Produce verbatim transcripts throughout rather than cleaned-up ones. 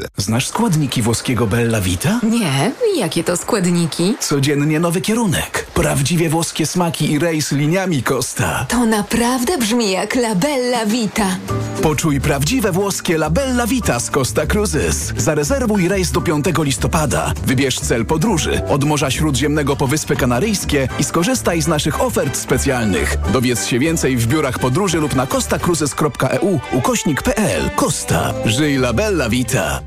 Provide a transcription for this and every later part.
Znasz składniki włoskiego Bella Vita? Nie, jakie to składniki? Codziennie nowy kierunek. Prawdziwie włoskie smaki i rejs liniami Costa. To naprawdę brzmi jak La Bella Vita. Poczuj prawdziwe włoskie La Bella Vita z Costa Cruises. Zarezerwuj rejs do piątego listopada. Wybierz cel podróży od Morza Śródziemnego po Wyspy Kanaryjskie i skorzystaj z naszych ofert specjalnych. Dowiedz się więcej w biurach podróży lub na costacruises kropka e u ukośnik kropka p l. Costa. Żyj La Bella Vita.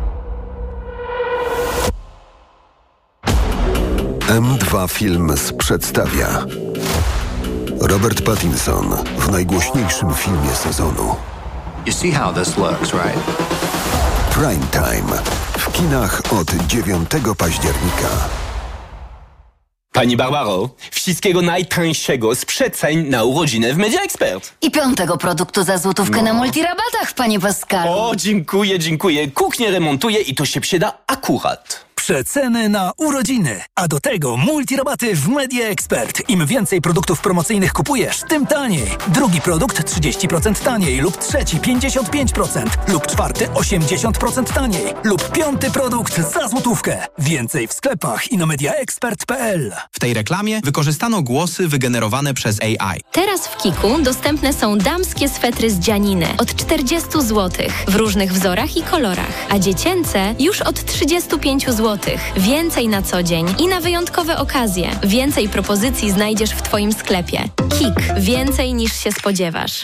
M dwa Films przedstawia Robert Pattinson w najgłośniejszym filmie sezonu. You see how this looks, right? Prime Time w kinach od dziewiątego października. Pani Barbaro, wszystkiego najtańszego z przeceń na urodziny w Media Expert. I piątego produktu za złotówkę no. na multirabatach, panie Pascalu. O, dziękuję, dziękuję. Kuchnię remontuję i to się przyda akurat. Przeceny na urodziny, a do tego multirabaty w Media Expert. Im więcej produktów promocyjnych kupujesz, tym taniej. Drugi produkt trzydzieści procent taniej lub trzeci pięćdziesiąt pięć procent lub czwarty osiemdziesiąt procent taniej lub piąty produkt za złotówkę. Więcej w sklepach i na mediaexpert kropka p l. W tej reklamie wykorzystano głosy wygenerowane przez A I. Teraz w Kiku dostępne są damskie swetry z dzianiny od czterdzieści złotych w różnych wzorach i kolorach, a dziecięce już od trzydzieści pięć złotych. Więcej na co dzień i na wyjątkowe okazje. Więcej propozycji znajdziesz w Twoim sklepie. Kik. Więcej niż się spodziewasz.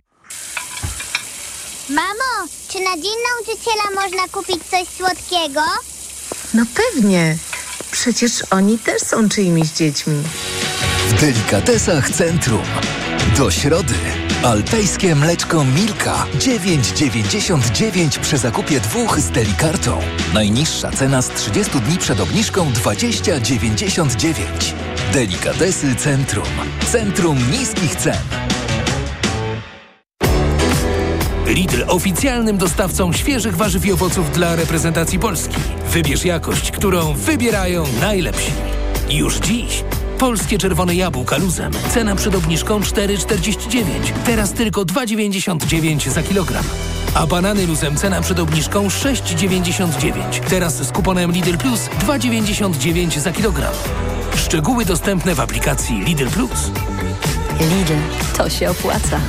Mamo, czy na dzień nauczyciela można kupić coś słodkiego? No pewnie. Przecież oni też są czyimiś dziećmi. W delikatesach Centrum. Do środy. Alpejskie mleczko Milka dziewięć dziewięćdziesiąt dziewięć przy zakupie dwóch z Delikartą. Najniższa cena z trzydziestu dni przed obniżką dwadzieścia dziewięćdziesiąt dziewięć. Delikatesy Centrum. Centrum niskich cen. Lidl oficjalnym dostawcą świeżych warzyw i owoców dla reprezentacji Polski. Wybierz jakość, którą wybierają najlepsi. Już dziś polskie czerwone jabłka luzem. Cena przed obniżką cztery czterdzieści dziewięć. Teraz tylko dwa dziewięćdziesiąt dziewięć za kilogram. A banany luzem cena przed obniżką sześć dziewięćdziesiąt dziewięć. Teraz z kuponem Lidl Plus dwa dziewięćdziesiąt dziewięć za kilogram. Szczegóły dostępne w aplikacji Lidl Plus. Lidl, to się opłaca.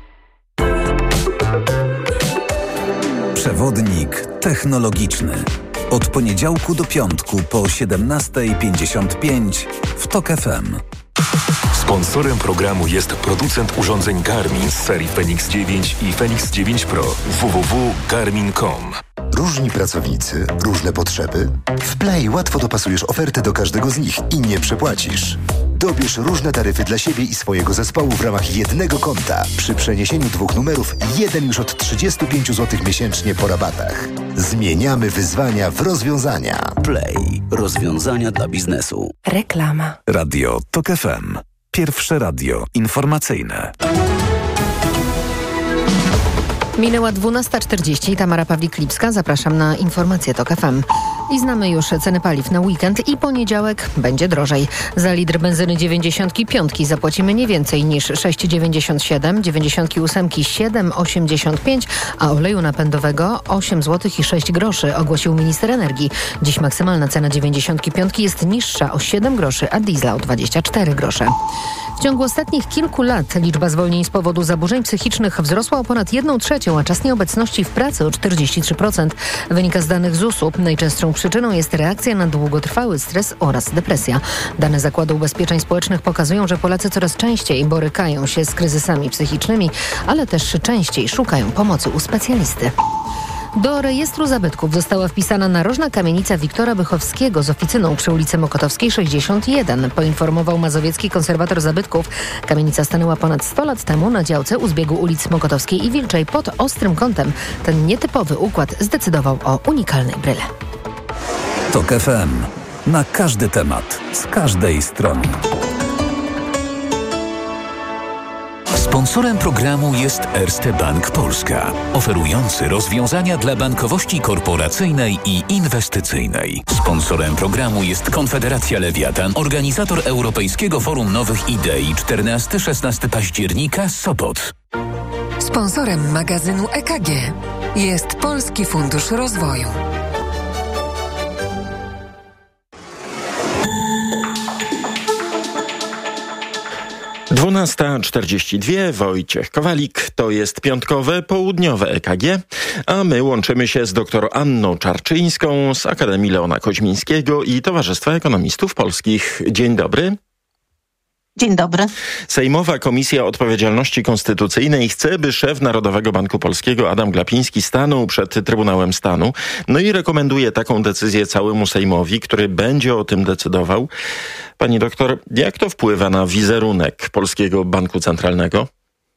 Przewodnik technologiczny. Od poniedziałku do piątku po siedemnasta pięćdziesiąt pięć w Tok F M. Sponsorem programu jest producent urządzeń Garmin z serii Fenix dziewięć i Fenix dziewięć Pro. w w w kropka garmin kropka com. Różni pracownicy, różne potrzeby? W Play łatwo dopasujesz ofertę do każdego z nich i nie przepłacisz. Dobierz różne taryfy dla siebie i swojego zespołu w ramach jednego konta. Przy przeniesieniu dwóch numerów jeden już od trzydzieści pięć złotych miesięcznie po rabatach. Zmieniamy wyzwania w rozwiązania. Play. Rozwiązania dla biznesu. Reklama. Radio Tok F M. Pierwsze radio informacyjne. Minęła dwunasta czterdzieści. Tamara Pawlik-Lipska. Zapraszam na informacje Tok F M. I znamy już ceny paliw na weekend i poniedziałek będzie drożej. Za litr benzyny dziewięćdziesiąt pięć zapłacimy nie więcej niż sześć dziewięćdziesiąt siedem, dziewięćdziesiąt osiem siedem osiemdziesiąt pięć, a oleju napędowego osiem złotych i sześć groszy, ogłosił minister energii. Dziś maksymalna cena dziewięćdziesiąt pięć jest niższa o siedem groszy, a diesla o dwadzieścia cztery grosze. W ciągu ostatnich kilku lat liczba zwolnień z powodu zaburzeń psychicznych wzrosła o ponad jedną trzecią, a czas nieobecności w pracy o czterdzieści trzy procent. Wynika z danych Z U S-u. Najczęstszą przyczyną jest reakcja na długotrwały stres oraz depresja. Dane Zakładu Ubezpieczeń Społecznych pokazują, że Polacy coraz częściej borykają się z kryzysami psychicznymi, ale też częściej szukają pomocy u specjalisty. Do rejestru zabytków została wpisana narożna kamienica Wiktora Bychowskiego z oficyną przy ulicy Mokotowskiej sześćdziesiąt jeden. Poinformował mazowiecki konserwator zabytków. Kamienica stanęła ponad sto lat temu na działce u zbiegu ulic Mokotowskiej i Wilczej pod ostrym kątem. Ten nietypowy układ zdecydował o unikalnej bryle. Tok F M. Na każdy temat, z każdej strony. Sponsorem programu jest Erste Bank Polska, oferujący rozwiązania dla bankowości korporacyjnej i inwestycyjnej. Sponsorem programu jest Konfederacja Lewiatan, organizator Europejskiego Forum Nowych Idei czternastego szesnastego października, Sopot. Sponsorem magazynu E K G jest Polski Fundusz Rozwoju. dwunasta czterdzieści dwa, Wojciech Kowalik, to jest piątkowe, południowe E K G, a my łączymy się z dr Anną Czarczyńską z Akademii Leona Koźmińskiego i Towarzystwa Ekonomistów Polskich. Dzień dobry. Dzień dobry. Sejmowa Komisja Odpowiedzialności Konstytucyjnej chce, by szef Narodowego Banku Polskiego Adam Glapiński stanął przed Trybunałem Stanu. No i rekomenduje taką decyzję całemu Sejmowi, który będzie o tym decydował. Pani doktor, jak to wpływa na wizerunek Polskiego Banku Centralnego?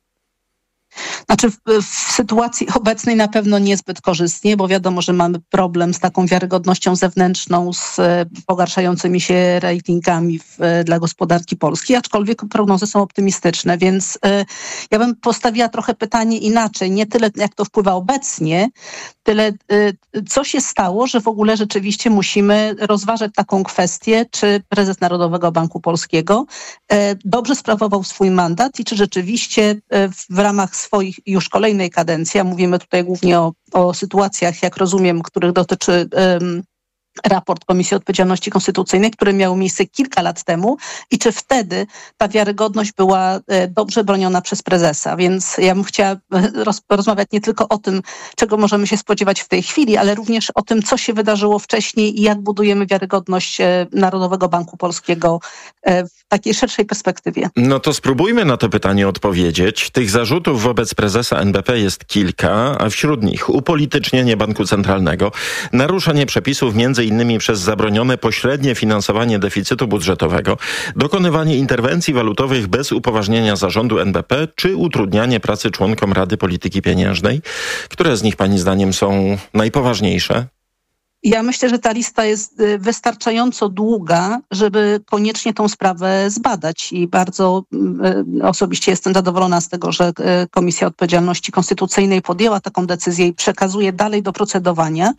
Znaczy w, w sytuacji obecnej na pewno niezbyt korzystnie, bo wiadomo, że mamy problem z taką wiarygodnością zewnętrzną, z e, pogarszającymi się ratingami w, e, dla gospodarki polskiej, aczkolwiek prognozy są optymistyczne, więc e, ja bym postawiła trochę pytanie inaczej, nie tyle jak to wpływa obecnie, tyle e, co się stało, że w ogóle rzeczywiście musimy rozważać taką kwestię, czy prezes Narodowego Banku Polskiego e, dobrze sprawował swój mandat i czy rzeczywiście e, w, w ramach swoich już kolejnej kadencji, a mówimy tutaj głównie o, o sytuacjach, jak rozumiem, których dotyczy um, raport Komisji Odpowiedzialności Konstytucyjnej, który miał miejsce kilka lat temu i czy wtedy ta wiarygodność była e, dobrze broniona przez prezesa. Więc ja bym chciała roz, rozmawiać nie tylko o tym, czego możemy się spodziewać w tej chwili, ale również o tym, co się wydarzyło wcześniej i jak budujemy wiarygodność e, Narodowego Banku Polskiego e, w takiej szerszej perspektywie. No to spróbujmy na to pytanie odpowiedzieć. Tych zarzutów wobec prezesa N B P jest kilka, a wśród nich upolitycznienie Banku Centralnego, naruszenie przepisów między innymi przez zabronione pośrednie finansowanie deficytu budżetowego, dokonywanie interwencji walutowych bez upoważnienia zarządu N B P, czy utrudnianie pracy członkom Rady Polityki Pieniężnej. Które z nich pani zdaniem są najpoważniejsze? Ja myślę, że ta lista jest wystarczająco długa, żeby koniecznie tą sprawę zbadać i bardzo osobiście jestem zadowolona z tego, że Komisja Odpowiedzialności Konstytucyjnej podjęła taką decyzję i przekazuje dalej do procedowania.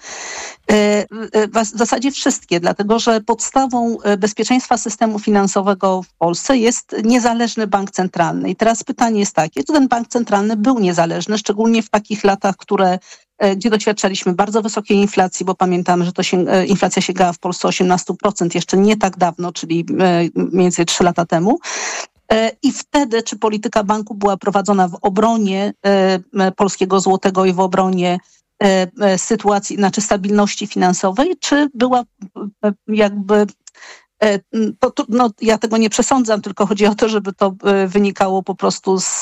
W zasadzie wszystkie, dlatego że podstawą bezpieczeństwa systemu finansowego w Polsce jest niezależny bank centralny. I teraz pytanie jest takie, czy ten bank centralny był niezależny, szczególnie w takich latach, które gdzie doświadczaliśmy bardzo wysokiej inflacji, bo pamiętamy, że to się, inflacja sięgała w Polsce osiemnaście procent jeszcze nie tak dawno, czyli mniej więcej trzy lata temu. I wtedy, czy polityka banku była prowadzona w obronie polskiego złotego i w obronie sytuacji, znaczy stabilności finansowej, czy była jakby... To, to, no, ja tego nie przesądzam, tylko chodzi o to, żeby to wynikało po prostu z,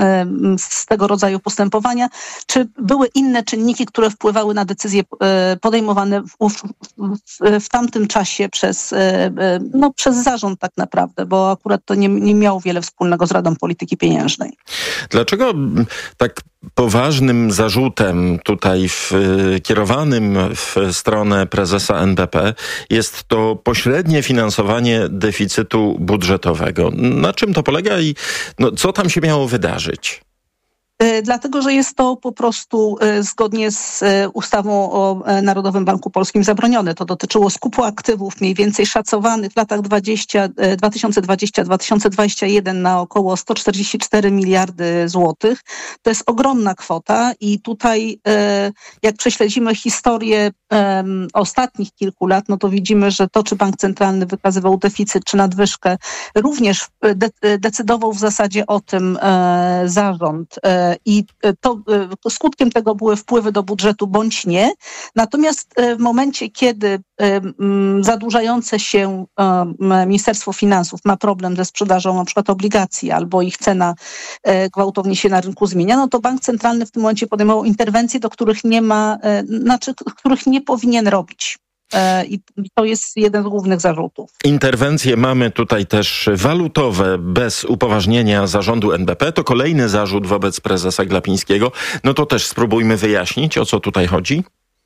z tego rodzaju postępowania. Czy były inne czynniki, które wpływały na decyzje podejmowane w, w, w, w tamtym czasie przez, no, przez zarząd tak naprawdę, bo akurat to nie, nie miało wiele wspólnego z Radą Polityki Pieniężnej. Dlaczego tak poważnym zarzutem tutaj w, kierowanym w stronę prezesa N B P jest to pośrednie finansowanie deficytu budżetowego? Na czym to polega i no, co tam się miało wydarzyć? Dlatego, że jest to po prostu zgodnie z ustawą o Narodowym Banku Polskim zabronione. To dotyczyło skupu aktywów mniej więcej szacowanych w latach dwa tysiące dwudziestym do dwa tysiące dwudziestego pierwszego na około sto czterdzieści cztery miliardy złotych. To jest ogromna kwota i tutaj jak prześledzimy historię ostatnich kilku lat, no to widzimy, że to, czy bank centralny wykazywał deficyt, czy nadwyżkę, również de- decydował w zasadzie o tym zarząd. I to skutkiem tego były wpływy do budżetu bądź nie. Natomiast w momencie, kiedy zadłużające się Ministerstwo Finansów ma problem ze sprzedażą na przykład obligacji albo ich cena gwałtownie się na rynku zmienia, no to bank centralny w tym momencie podejmował interwencje, do których nie ma, znaczy których nie powinien robić. I to jest jeden z głównych zarzutów. Interwencje mamy tutaj też walutowe bez upoważnienia zarządu N B P. To kolejny zarzut wobec prezesa Glapińskiego. No to też spróbujmy wyjaśnić, o co tutaj chodzi.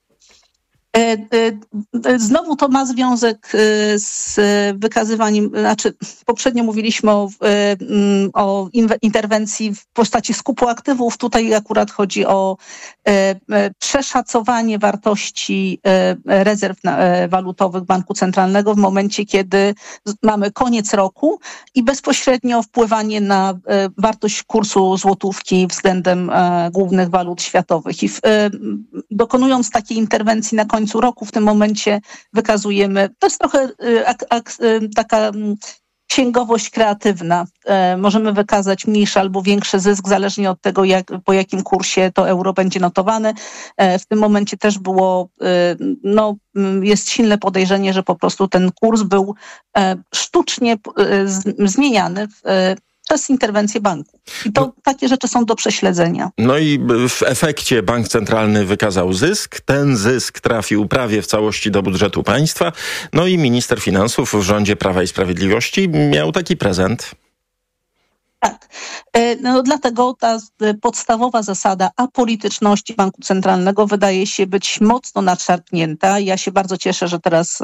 Znowu to ma związek z wykazywaniem, znaczy poprzednio mówiliśmy o, o interwencji w postaci skupu aktywów, tutaj akurat chodzi o przeszacowanie wartości rezerw walutowych Banku Centralnego w momencie, kiedy mamy koniec roku i bezpośrednio wpływanie na wartość kursu złotówki względem głównych walut światowych. I w, dokonując takiej interwencji na końcu roku, w tym momencie wykazujemy, to jest trochę ak, ak, taka księgowość kreatywna. E, możemy wykazać mniejszy albo większy zysk, zależnie od tego, jak, po jakim kursie to euro będzie notowane. E, w tym momencie też było, e, no, jest silne podejrzenie, że po prostu ten kurs był e, sztucznie e, z, zmieniany w, e, przez interwencję banku. I to no, takie rzeczy są do prześledzenia. No i w efekcie bank centralny wykazał zysk. Ten zysk trafił prawie w całości do budżetu państwa. No i minister finansów w rządzie Prawa i Sprawiedliwości miał taki prezent. Tak. No, dlatego ta podstawowa zasada apolityczności banku centralnego wydaje się być mocno nadszarpnięta. Ja się bardzo cieszę, że teraz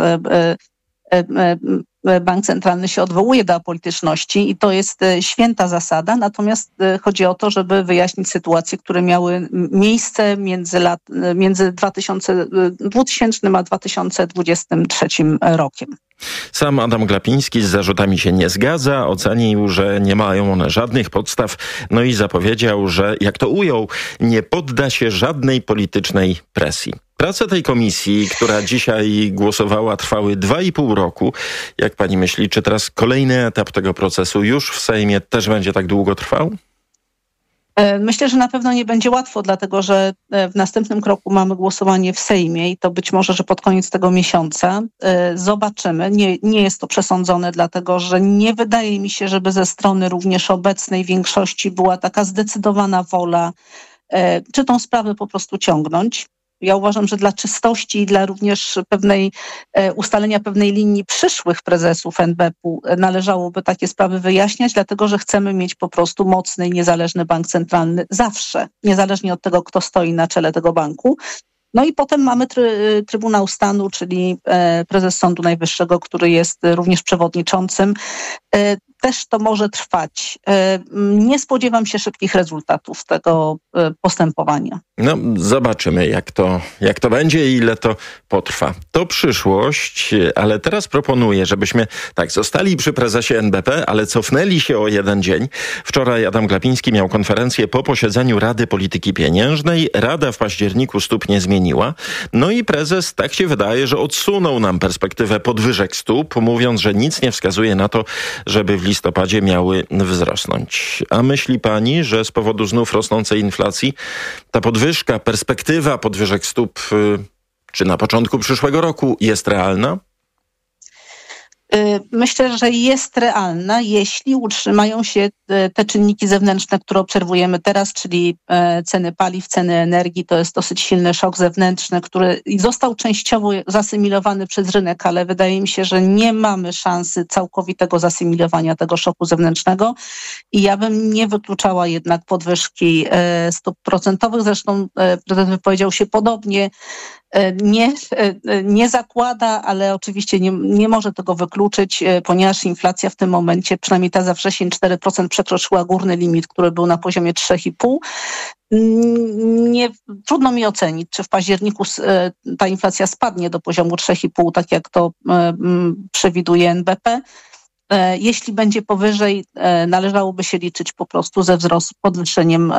bank centralny się odwołuje do apolityczności i to jest święta zasada, natomiast chodzi o to, żeby wyjaśnić sytuacje, które miały miejsce między, lat, między dwutysięcznym a dwa tysiące dwudziestym trzecim rokiem. Sam Adam Glapiński z zarzutami się nie zgadza, ocenił, że nie mają one żadnych podstaw, no i zapowiedział, że, jak to ujął, nie podda się żadnej politycznej presji. Prace tej komisji, która dzisiaj głosowała, trwały dwa i pół roku. Jak pani myśli, czy teraz kolejny etap tego procesu już w Sejmie też będzie tak długo trwał? Myślę, że na pewno nie będzie łatwo, dlatego że w następnym kroku mamy głosowanie w Sejmie i to być może, że pod koniec tego miesiąca zobaczymy. Nie, nie jest to przesądzone, dlatego że nie wydaje mi się, żeby ze strony również obecnej większości była taka zdecydowana wola, czy tą sprawę po prostu ciągnąć. Ja uważam, że dla czystości i dla również pewnej e, ustalenia pewnej linii przyszłych prezesów N B P-u należałoby takie sprawy wyjaśniać, dlatego że chcemy mieć po prostu mocny i niezależny bank centralny zawsze, niezależnie od tego, kto stoi na czele tego banku. No i potem mamy try, Trybunał Stanu, czyli e, prezes Sądu Najwyższego, który jest również przewodniczącym. E, też to może trwać. E, nie spodziewam się szybkich rezultatów tego e, postępowania. No, zobaczymy, jak to, jak to będzie i ile to potrwa. To przyszłość, ale teraz proponuję, żebyśmy tak zostali przy prezesie N B P, ale cofnęli się o jeden dzień. Wczoraj Adam Glapiński miał konferencję po posiedzeniu Rady Polityki Pieniężnej. Rada w październiku stóp nie zmieniła. No i prezes, tak się wydaje, że odsunął nam perspektywę podwyżek stóp, mówiąc, że nic nie wskazuje na to, żeby w listopadzie miały wzrosnąć. A myśli pani, że z powodu znów rosnącej inflacji ta podwyżka, perspektywa podwyżek stóp czy na początku przyszłego roku jest realna? Myślę, że jest realna, jeśli utrzymają się te czynniki zewnętrzne, które obserwujemy teraz, czyli ceny paliw, ceny energii. To jest dosyć silny szok zewnętrzny, który został częściowo zasymilowany przez rynek, ale wydaje mi się, że nie mamy szansy całkowitego zasymilowania tego szoku zewnętrznego i ja bym nie wykluczała jednak podwyżki stóp procentowych. Zresztą prezydent wypowiedział się podobnie. Nie, nie zakłada, ale oczywiście nie, nie może tego wykluczyć, ponieważ inflacja w tym momencie, przynajmniej ta za wrzesień cztery procent przekroczyła górny limit, który był na poziomie trzy i pół. Nie, trudno mi ocenić, czy w październiku ta inflacja spadnie do poziomu trzy i pół, tak jak to przewiduje N B P. Jeśli będzie powyżej, należałoby się liczyć po prostu ze wzrost, podwyższeniem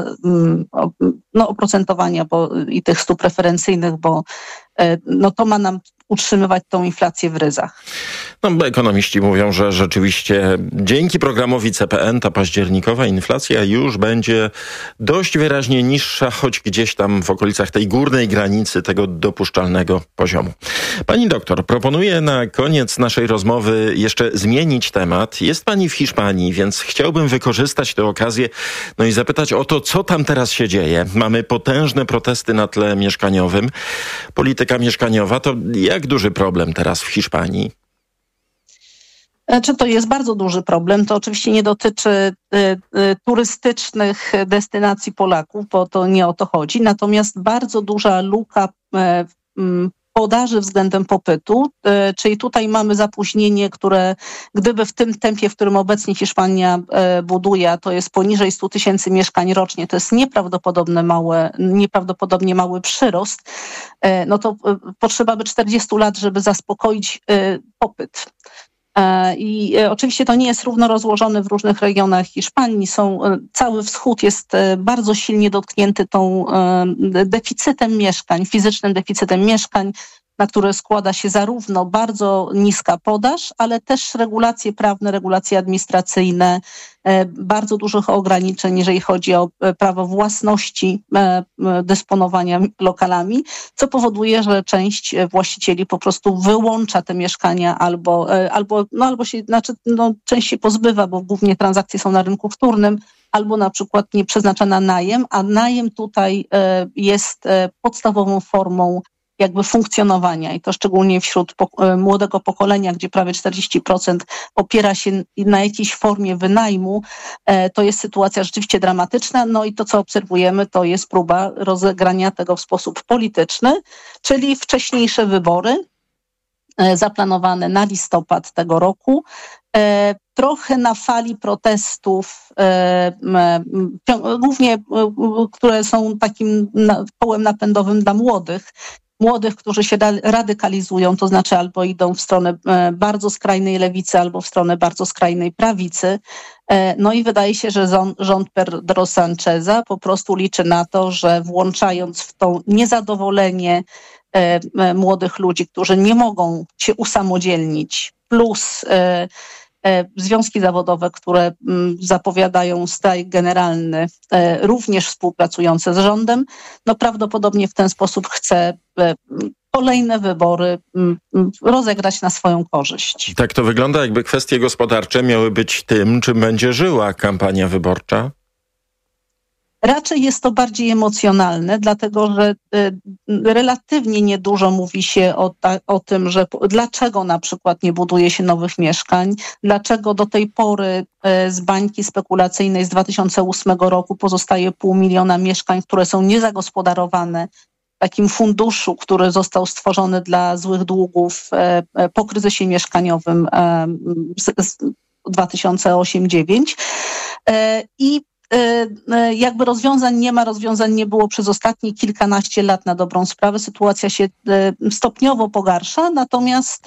no, oprocentowania bo, i tych stóp preferencyjnych, bo no, to ma nam utrzymywać tą inflację w ryzach. No, ekonomiści mówią, że rzeczywiście dzięki programowi C P N ta październikowa inflacja już będzie dość wyraźnie niższa, choć gdzieś tam w okolicach tej górnej granicy tego dopuszczalnego poziomu. Pani doktor, proponuję na koniec naszej rozmowy jeszcze zmienić temat. Jest pani w Hiszpanii, więc chciałbym wykorzystać tę okazję no i zapytać o to, co tam teraz się dzieje. Mamy potężne protesty na tle mieszkaniowym. Polityka mieszkaniowa to jak duży problem teraz w Hiszpanii? Czy to jest bardzo duży problem? To oczywiście nie dotyczy y, y, turystycznych destynacji Polaków, bo to nie o to chodzi. Natomiast bardzo duża luka y, y, podaży względem popytu, y, czyli tutaj mamy zapóźnienie, które gdyby w tym tempie, w którym obecnie Hiszpania y, buduje, a to jest poniżej stu tysięcy mieszkań rocznie, to jest nieprawdopodobne małe, nieprawdopodobnie mały przyrost, y, no to y, potrzeba by czterdziestu lat, żeby zaspokoić y, popyt. I oczywiście to nie jest równo rozłożone w różnych regionach Hiszpanii. Są, cały wschód jest bardzo silnie dotknięty tą deficytem mieszkań, fizycznym deficytem mieszkań. na które składa się zarówno bardzo niska podaż, ale też regulacje prawne, regulacje administracyjne, bardzo dużych ograniczeń, jeżeli chodzi o prawo własności, dysponowania lokalami, co powoduje, że część właścicieli po prostu wyłącza te mieszkania albo, albo, no, albo się, znaczy, no, część się pozbywa, bo głównie transakcje są na rynku wtórnym, albo na przykład nie przeznacza na najem, a najem tutaj jest podstawową formą jakby funkcjonowania i to szczególnie wśród po, młodego pokolenia, gdzie prawie czterdzieści procent opiera się na jakiejś formie wynajmu, e, to jest sytuacja rzeczywiście dramatyczna. No i to, co obserwujemy, to jest próba rozegrania tego w sposób polityczny, czyli wcześniejsze wybory e, zaplanowane na listopad tego roku. E, trochę na fali protestów, e, e, głównie e, które są takim na, kołem napędowym dla młodych, młodych, którzy się radykalizują, to znaczy albo idą w stronę bardzo skrajnej lewicy, albo w stronę bardzo skrajnej prawicy. No i wydaje się, że rząd Pedro Sancheza po prostu liczy na to, że włączając w to niezadowolenie młodych ludzi, którzy nie mogą się usamodzielnić, plus związki zawodowe, które zapowiadają strajk generalny, również współpracujące z rządem, no prawdopodobnie w ten sposób chce kolejne wybory rozegrać na swoją korzyść. Tak to wygląda, jakby kwestie gospodarcze miały być tym, czym będzie żyła kampania wyborcza? Raczej jest to bardziej emocjonalne, dlatego że relatywnie niedużo mówi się o, ta, o tym, że dlaczego na przykład nie buduje się nowych mieszkań, dlaczego do tej pory z bańki spekulacyjnej z dwa tysiące ósmego roku pozostaje pół miliona mieszkań, które są niezagospodarowane w takim funduszu, który został stworzony dla złych długów po kryzysie mieszkaniowym z dwa tysiące ósmy dziewięć. I jakby rozwiązań nie ma, rozwiązań nie było przez ostatnie kilkanaście lat na dobrą sprawę. Sytuacja się stopniowo pogarsza, natomiast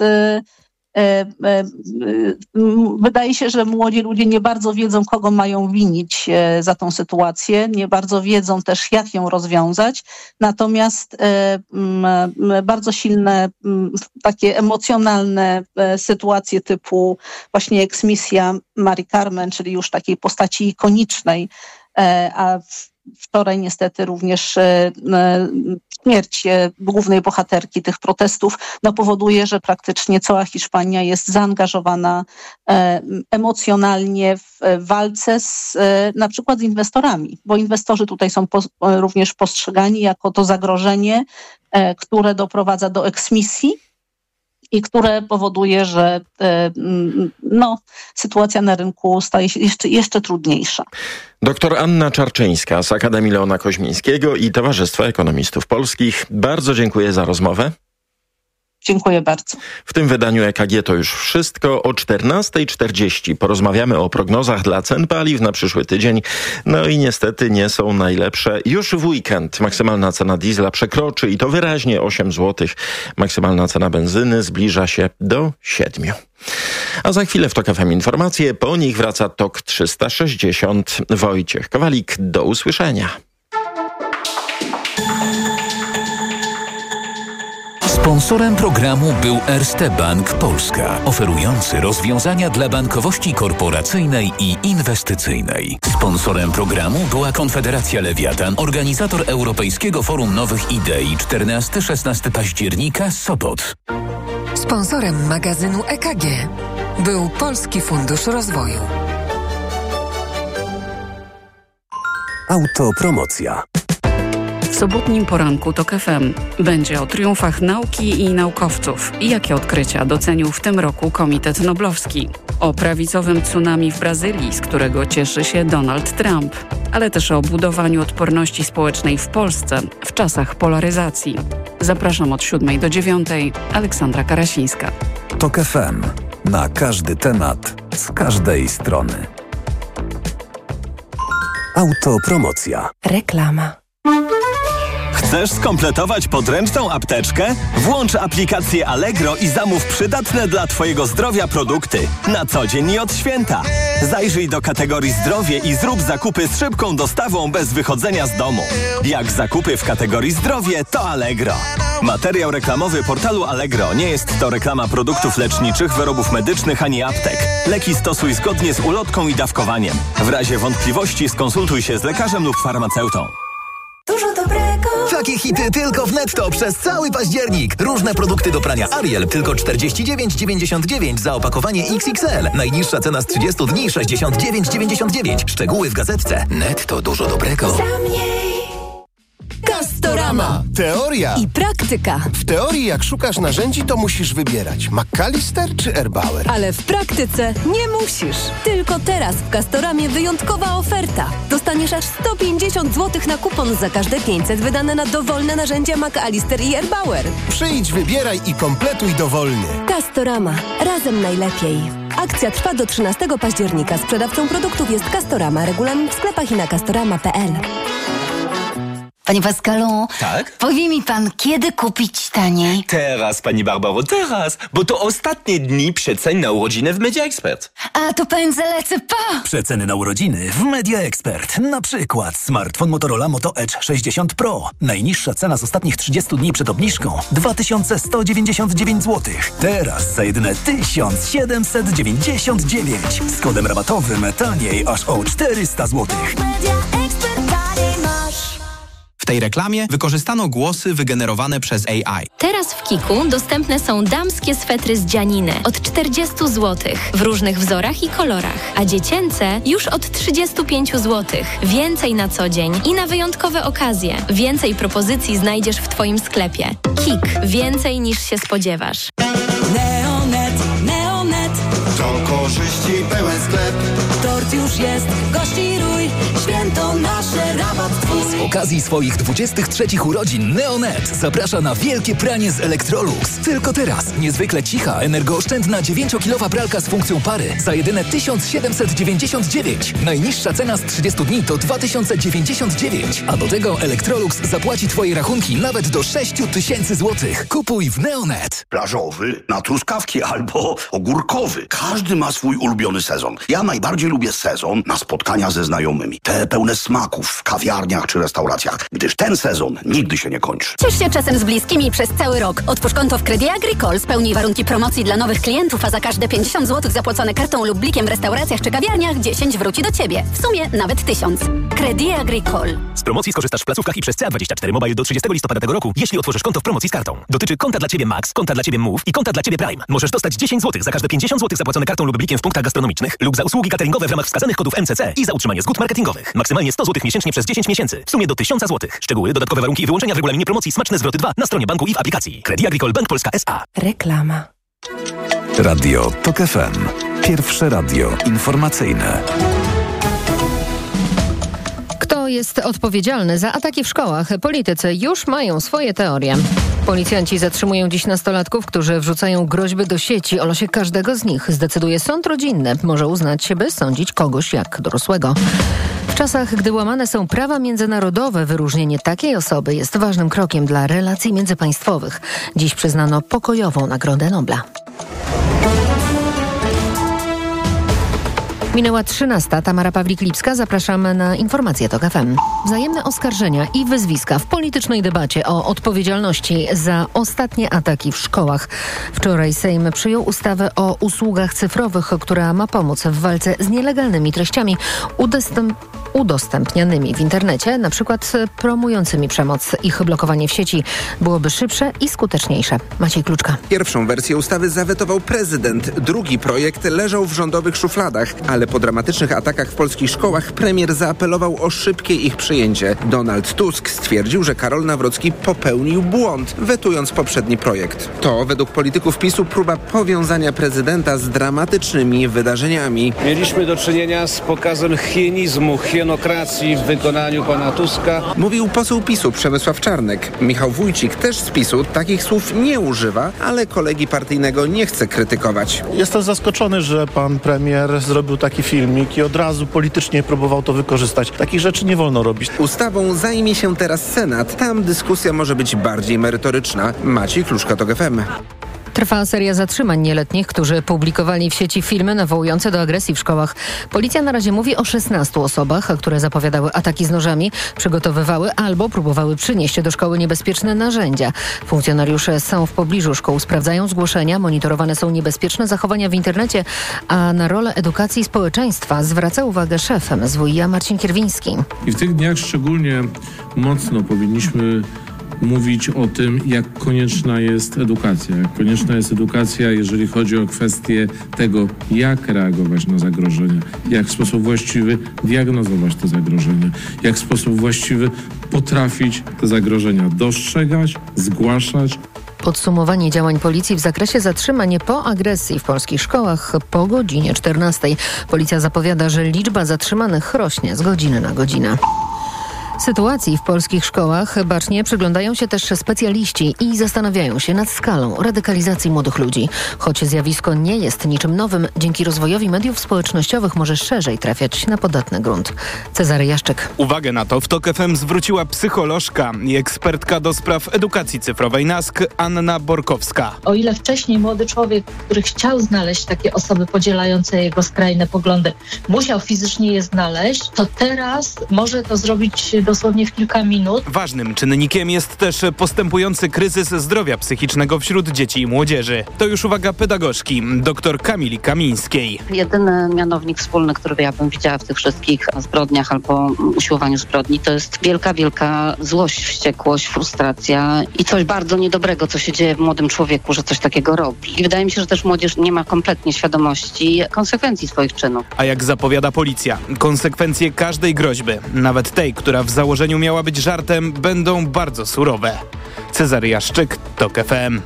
wydaje się, że młodzi ludzie nie bardzo wiedzą, kogo mają winić za tą sytuację, nie bardzo wiedzą też, jak ją rozwiązać, natomiast bardzo silne, takie emocjonalne sytuacje typu właśnie eksmisja Mari Carmen, czyli już takiej postaci ikonicznej, a wczoraj niestety również śmierć głównej bohaterki tych protestów no, powoduje, że praktycznie cała Hiszpania jest zaangażowana emocjonalnie w walce z, na przykład z inwestorami, bo inwestorzy tutaj są po, również postrzegani jako to zagrożenie, które doprowadza do eksmisji i które powoduje, że no, sytuacja na rynku staje się jeszcze, jeszcze trudniejsza. Doktor Anna Czarczyńska z Akademii Leona Koźmińskiego i Towarzystwa Ekonomistów Polskich. Bardzo dziękuję za rozmowę. Dziękuję bardzo. W tym wydaniu E K G to już wszystko. O czternasta czterdzieści porozmawiamy o prognozach dla cen paliw na przyszły tydzień. No i niestety nie są najlepsze. Już w weekend maksymalna cena diesla przekroczy i to wyraźnie osiem złotych. Maksymalna cena benzyny zbliża się do siedmiu. A za chwilę w TOK F M informacje. Po nich wraca TOK trzysta sześćdziesiąt. Wojciech Kowalik, do usłyszenia. Sponsorem programu był Erste Bank Polska, oferujący rozwiązania dla bankowości korporacyjnej i inwestycyjnej. Sponsorem programu była Konfederacja Lewiatan, organizator Europejskiego Forum Nowych Idei czternastego do szesnastego października, Sopot. Sponsorem magazynu E K G był Polski Fundusz Rozwoju. Autopromocja. W sobotnim poranku TOK F M będzie o triumfach nauki i naukowców i jakie odkrycia docenił w tym roku Komitet Noblowski. O prawicowym tsunami w Brazylii, z którego cieszy się Donald Trump, ale też o budowaniu odporności społecznej w Polsce w czasach polaryzacji. Zapraszam od siódmej do dziewiątej. Aleksandra Karasińska. TOK F M. Na każdy temat, z każdej strony. Autopromocja. Reklama. Chcesz skompletować podręczną apteczkę? Włącz aplikację Allegro i zamów przydatne dla Twojego zdrowia produkty. Na co dzień i od święta. Zajrzyj do kategorii zdrowie i zrób zakupy z szybką dostawą bez wychodzenia z domu. Jak zakupy w kategorii zdrowie, to Allegro. Materiał reklamowy portalu Allegro. Nie jest to reklama produktów leczniczych, wyrobów medycznych ani aptek. Leki stosuj zgodnie z ulotką i dawkowaniem. W razie wątpliwości skonsultuj się z lekarzem lub farmaceutą. Dużo dobrego. Takie hity tylko w Netto przez cały październik. Różne produkty do prania Ariel tylko czterdzieści dziewięć dziewięćdziesiąt dziewięć za opakowanie X X L. Najniższa cena z trzydziestu dni sześćdziesiąt dziewięć dziewięćdziesiąt dziewięć. Szczegóły w gazetce. Netto, dużo dobrego. Za mniej. Castorama. Teoria i praktyka. W teorii jak szukasz narzędzi, to musisz wybierać McAllister czy Erbauer. Ale w praktyce nie musisz. Tylko teraz w Castoramie wyjątkowa oferta. Dostaniesz aż sto pięćdziesiąt złotych na kupon za każde pięćset wydane na dowolne narzędzia McAllister i Erbauer. Przyjdź, wybieraj i kompletuj dowolnie. Castorama. Razem najlepiej. Akcja trwa do trzynastego października. Sprzedawcą produktów jest Castorama. Regulamin w sklepach i na castorama kropka p l. Panie Pascalu, tak? Powie mi pan, kiedy kupić taniej? Teraz, pani Barbaro, teraz, bo to ostatnie dni przecen na urodziny w Media Expert. A to pędzę lecę pa! Przeceny na urodziny w Media Expert. Na przykład smartfon Motorola Moto Edge sześćdziesiąt Pro. Najniższa cena z ostatnich trzydziestu dni przed obniżką dwa tysiące sto dziewięćdziesiąt dziewięć złotych. Teraz za jedyne tysiąc siedemset dziewięćdziesiąt dziewięć. Z kodem rabatowym taniej aż o czterysta złotych. W tej reklamie wykorzystano głosy wygenerowane przez A I. Teraz w Kiku dostępne są damskie swetry z dzianiny od czterdziestu złotych w różnych wzorach i kolorach, a dziecięce już od trzydziestu pięciu złotych. Więcej na co dzień i na wyjątkowe okazje. Więcej propozycji znajdziesz w Twoim sklepie. Kik. Więcej niż się spodziewasz. Neonet, Neonet. To korzyści pełen sklep. Tort już jest, gości rój. Święto nasze, rabat twój. Z okazji swoich dwudziestych trzecich urodzin Neonet zaprasza na wielkie pranie z Electrolux. Tylko teraz niezwykle cicha, energooszczędna dziewięciokilowa pralka z funkcją pary za jedyne tysiąc siedemset dziewięćdziesiąt dziewięć. Najniższa cena z trzydziestu dni to dwa tysiące dziewięćdziesiąt dziewięć. A do tego Electrolux zapłaci Twoje rachunki nawet do sześć tysięcy złotych. Kupuj w Neonet. Plażowy, na truskawki albo ogórkowy. Każdy ma swój ulubiony sezon. Ja najbardziej lubię sezon na spotkania ze znajomymi. Te pełne smaków w kawiarniach czy restauracjach, gdyż ten sezon nigdy się nie kończy. Ciesz się czasem z bliskimi przez cały rok. Otwórz konto w Credit Agricole, spełnij warunki promocji dla nowych klientów, a za każde pięćdziesiąt złotych zapłacone kartą lub blikiem w restauracjach czy kawiarniach dziesięć wróci do Ciebie. W sumie nawet tysiąc. Credit Agricole. Z promocji skorzystasz w placówkach i przez C A dwadzieścia cztery Mobile do trzydziestego listopada tego roku, jeśli otworzysz konto w promocji z kartą. Dotyczy konta dla Ciebie Max, konta dla Ciebie Move i konta dla Ciebie Prime. Możesz dostać dziesięć złotych za każde pięćdziesiąt złotych zapłacone kartą lub blikiem w punktach gastronomicznych lub za usługi cateringowe w ramach wskazanych kodów M C C i za utrzymanie zgód marketingowych. Maksymalnie sto złotych miesięcznie przez dziesięć miesięcy. W sumie do tysiąc złotych. Szczegóły, dodatkowe warunki i wyłączenia w regulaminie promocji Smaczne Zwroty dwa na stronie banku i w aplikacji. Credit Agricole Bank Polska S A. Reklama. Radio TOK F M. Pierwsze radio informacyjne. Kto jest odpowiedzialny za ataki w szkołach? Politycy już mają swoje teorie. Policjanci zatrzymują dziś nastolatków, którzy wrzucają groźby do sieci. O losie każdego z nich zdecyduje sąd rodzinny. Może uznać, by sądzić kogoś jak dorosłego. W czasach, gdy łamane są prawa międzynarodowe, wyróżnienie takiej osoby jest ważnym krokiem dla relacji międzypaństwowych. Dziś przyznano pokojową Nagrodę Nobla. Minęła trzynasta. Tamara Pawlik-Lipska. Zapraszamy na informacje TOK F M. Wzajemne oskarżenia i wyzwiska w politycznej debacie o odpowiedzialności za ostatnie ataki w szkołach. Wczoraj Sejm przyjął ustawę o usługach cyfrowych, która ma pomóc w walce z nielegalnymi treściami udostęp- udostępnianymi w internecie, na przykład promującymi przemoc. Ich blokowanie w sieci byłoby szybsze i skuteczniejsze. Maciej Kluczka. Pierwszą wersję ustawy zawetował prezydent. Drugi projekt leżał w rządowych szufladach, ale po dramatycznych atakach w polskich szkołach premier zaapelował o szybkie ich przyjęcie. Donald Tusk stwierdził, że Karol Nawrocki popełnił błąd, wetując poprzedni projekt. To, według polityków PiSu, próba powiązania prezydenta z dramatycznymi wydarzeniami. Mieliśmy do czynienia z pokazem hienizmu, hien demokracji w wykonaniu pana Tuska. Mówił poseł PiSu Przemysław Czarnek. Michał Wójcik, też z PiSu, takich słów nie używa, ale kolegi partyjnego nie chce krytykować. Jestem zaskoczony, że pan premier zrobił taki filmik i od razu politycznie próbował to wykorzystać. Takich rzeczy nie wolno robić. Ustawą zajmie się teraz Senat. Tam dyskusja może być bardziej merytoryczna. Maciej Kluszka, TOK F M. Trwa seria zatrzymań nieletnich, którzy publikowali w sieci filmy nawołujące do agresji w szkołach. Policja na razie mówi o szesnastu osobach, które zapowiadały ataki z nożami, przygotowywały albo próbowały przynieść do szkoły niebezpieczne narzędzia. Funkcjonariusze są w pobliżu szkół, sprawdzają zgłoszenia, monitorowane są niebezpieczne zachowania w internecie, a na rolę edukacji społeczeństwa zwraca uwagę szef M S W i-a Marcin Kierwiński. I w tych dniach szczególnie mocno powinniśmy mówić o tym, jak konieczna jest edukacja. Jak konieczna jest edukacja, jeżeli chodzi o kwestię tego, jak reagować na zagrożenia, jak w sposób właściwy diagnozować te zagrożenia, jak w sposób właściwy potrafić te zagrożenia dostrzegać, zgłaszać. Podsumowanie działań policji w zakresie zatrzymań po agresji w polskich szkołach po godzinie czternastej. Policja zapowiada, że liczba zatrzymanych rośnie z godziny na godzinę. Sytuacji w polskich szkołach bacznie przyglądają się też specjaliści i zastanawiają się nad skalą radykalizacji młodych ludzi. Choć zjawisko nie jest niczym nowym, dzięki rozwojowi mediów społecznościowych może szerzej trafiać na podatny grunt. Cezary Jaszczyk. Uwagę na to w TOK F M zwróciła psycholożka i ekspertka do spraw edukacji cyfrowej N A S K Anna Borkowska. O ile wcześniej młody człowiek, który chciał znaleźć takie osoby podzielające jego skrajne poglądy, musiał fizycznie je znaleźć, to teraz może to zrobić dosłownie w kilka minut. Ważnym czynnikiem jest też postępujący kryzys zdrowia psychicznego wśród dzieci i młodzieży. To już uwaga pedagogzki, dr Kamili Kamińskiej. Jedyny mianownik wspólny, który ja bym widziała w tych wszystkich zbrodniach albo usiłowaniu zbrodni, to jest wielka, wielka złość, wściekłość, frustracja i coś bardzo niedobrego, co się dzieje w młodym człowieku, że coś takiego robi. I wydaje mi się, że też młodzież nie ma kompletnie świadomości konsekwencji swoich czynów. A jak zapowiada policja, konsekwencje każdej groźby, nawet tej, która w założeniu miała być żartem, będą bardzo surowe. Cezary Jaszczyk, TOK F M.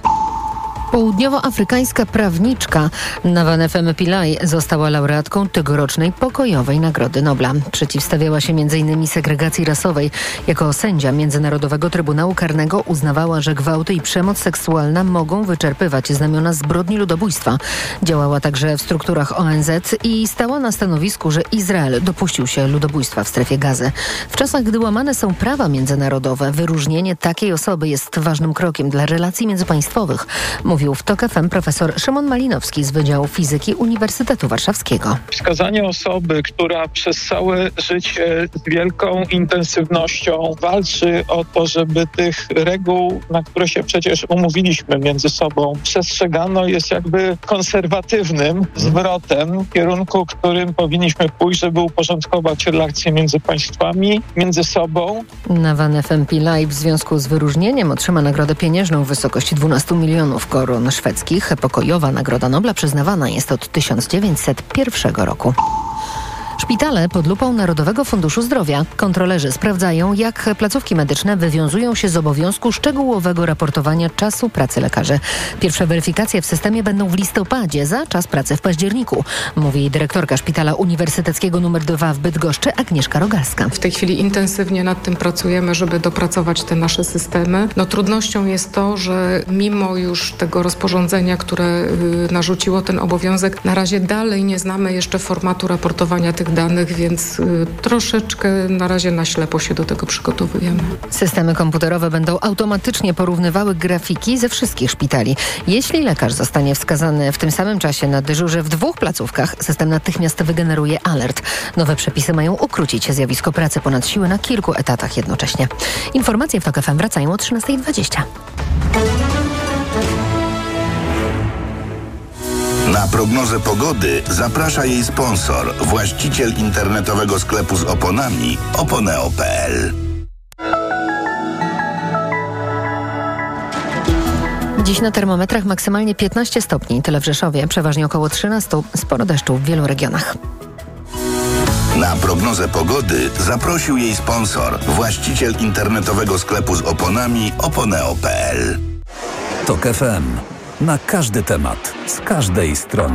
Południowoafrykańska prawniczka Nawane Feme Pillay została laureatką tegorocznej Pokojowej Nagrody Nobla. Przeciwstawiała się między innymi segregacji rasowej. Jako sędzia Międzynarodowego Trybunału Karnego uznawała, że gwałty i przemoc seksualna mogą wyczerpywać znamiona zbrodni ludobójstwa. Działała także w strukturach O N Z i stała na stanowisku, że Izrael dopuścił się ludobójstwa w strefie Gazy. W czasach, gdy łamane są prawa międzynarodowe, wyróżnienie takiej osoby jest ważnym krokiem dla relacji międzypaństwowych, mówi w TOK F M profesor Szymon Malinowski z Wydziału Fizyki Uniwersytetu Warszawskiego. Wskazanie osoby, która przez całe życie z wielką intensywnością walczy o to, żeby tych reguł, na które się przecież umówiliśmy między sobą, przestrzegano, jest jakby konserwatywnym zwrotem w kierunku, którym powinniśmy pójść, żeby uporządkować relacje między państwami, między sobą. Nawane Feme Pillay w związku z wyróżnieniem otrzyma nagrodę pieniężną w wysokości dwunastu milionów koron szwedzkich. Pokojowa Nagroda Nobla przyznawana jest od tysiąc dziewięćset pierwszego roku. Szpitale pod lupą Narodowego Funduszu Zdrowia. Kontrolerzy sprawdzają, jak placówki medyczne wywiązują się z obowiązku szczegółowego raportowania czasu pracy lekarzy. Pierwsze weryfikacje w systemie będą w listopadzie, za czas pracy w październiku, mówi dyrektorka Szpitala Uniwersyteckiego numer dwa w Bydgoszczy Agnieszka Rogalska. W tej chwili intensywnie nad tym pracujemy, żeby dopracować te nasze systemy. No, trudnością jest to, że mimo już tego rozporządzenia, które y, narzuciło ten obowiązek, na razie dalej nie znamy jeszcze formatu raportowania tych danych, więc y, troszeczkę na razie na ślepo się do tego przygotowujemy. Systemy komputerowe będą automatycznie porównywały grafiki ze wszystkich szpitali. Jeśli lekarz zostanie wskazany w tym samym czasie na dyżurze w dwóch placówkach, system natychmiast wygeneruje alert. Nowe przepisy mają ukrócić zjawisko pracy ponad siły na kilku etatach jednocześnie. Informacje w TOK F M wracają o trzynasta dwadzieścia. Na prognozę pogody zaprasza jej sponsor, właściciel internetowego sklepu z oponami oponeo kropka p l. Dziś na termometrach maksymalnie piętnaście stopni, tyle w Rzeszowie, przeważnie około trzynaście, sporo deszczu w wielu regionach. Na prognozę pogody zaprosił jej sponsor, właściciel internetowego sklepu z oponami oponeo kropka p l. TOK F M. Na każdy temat, z każdej strony.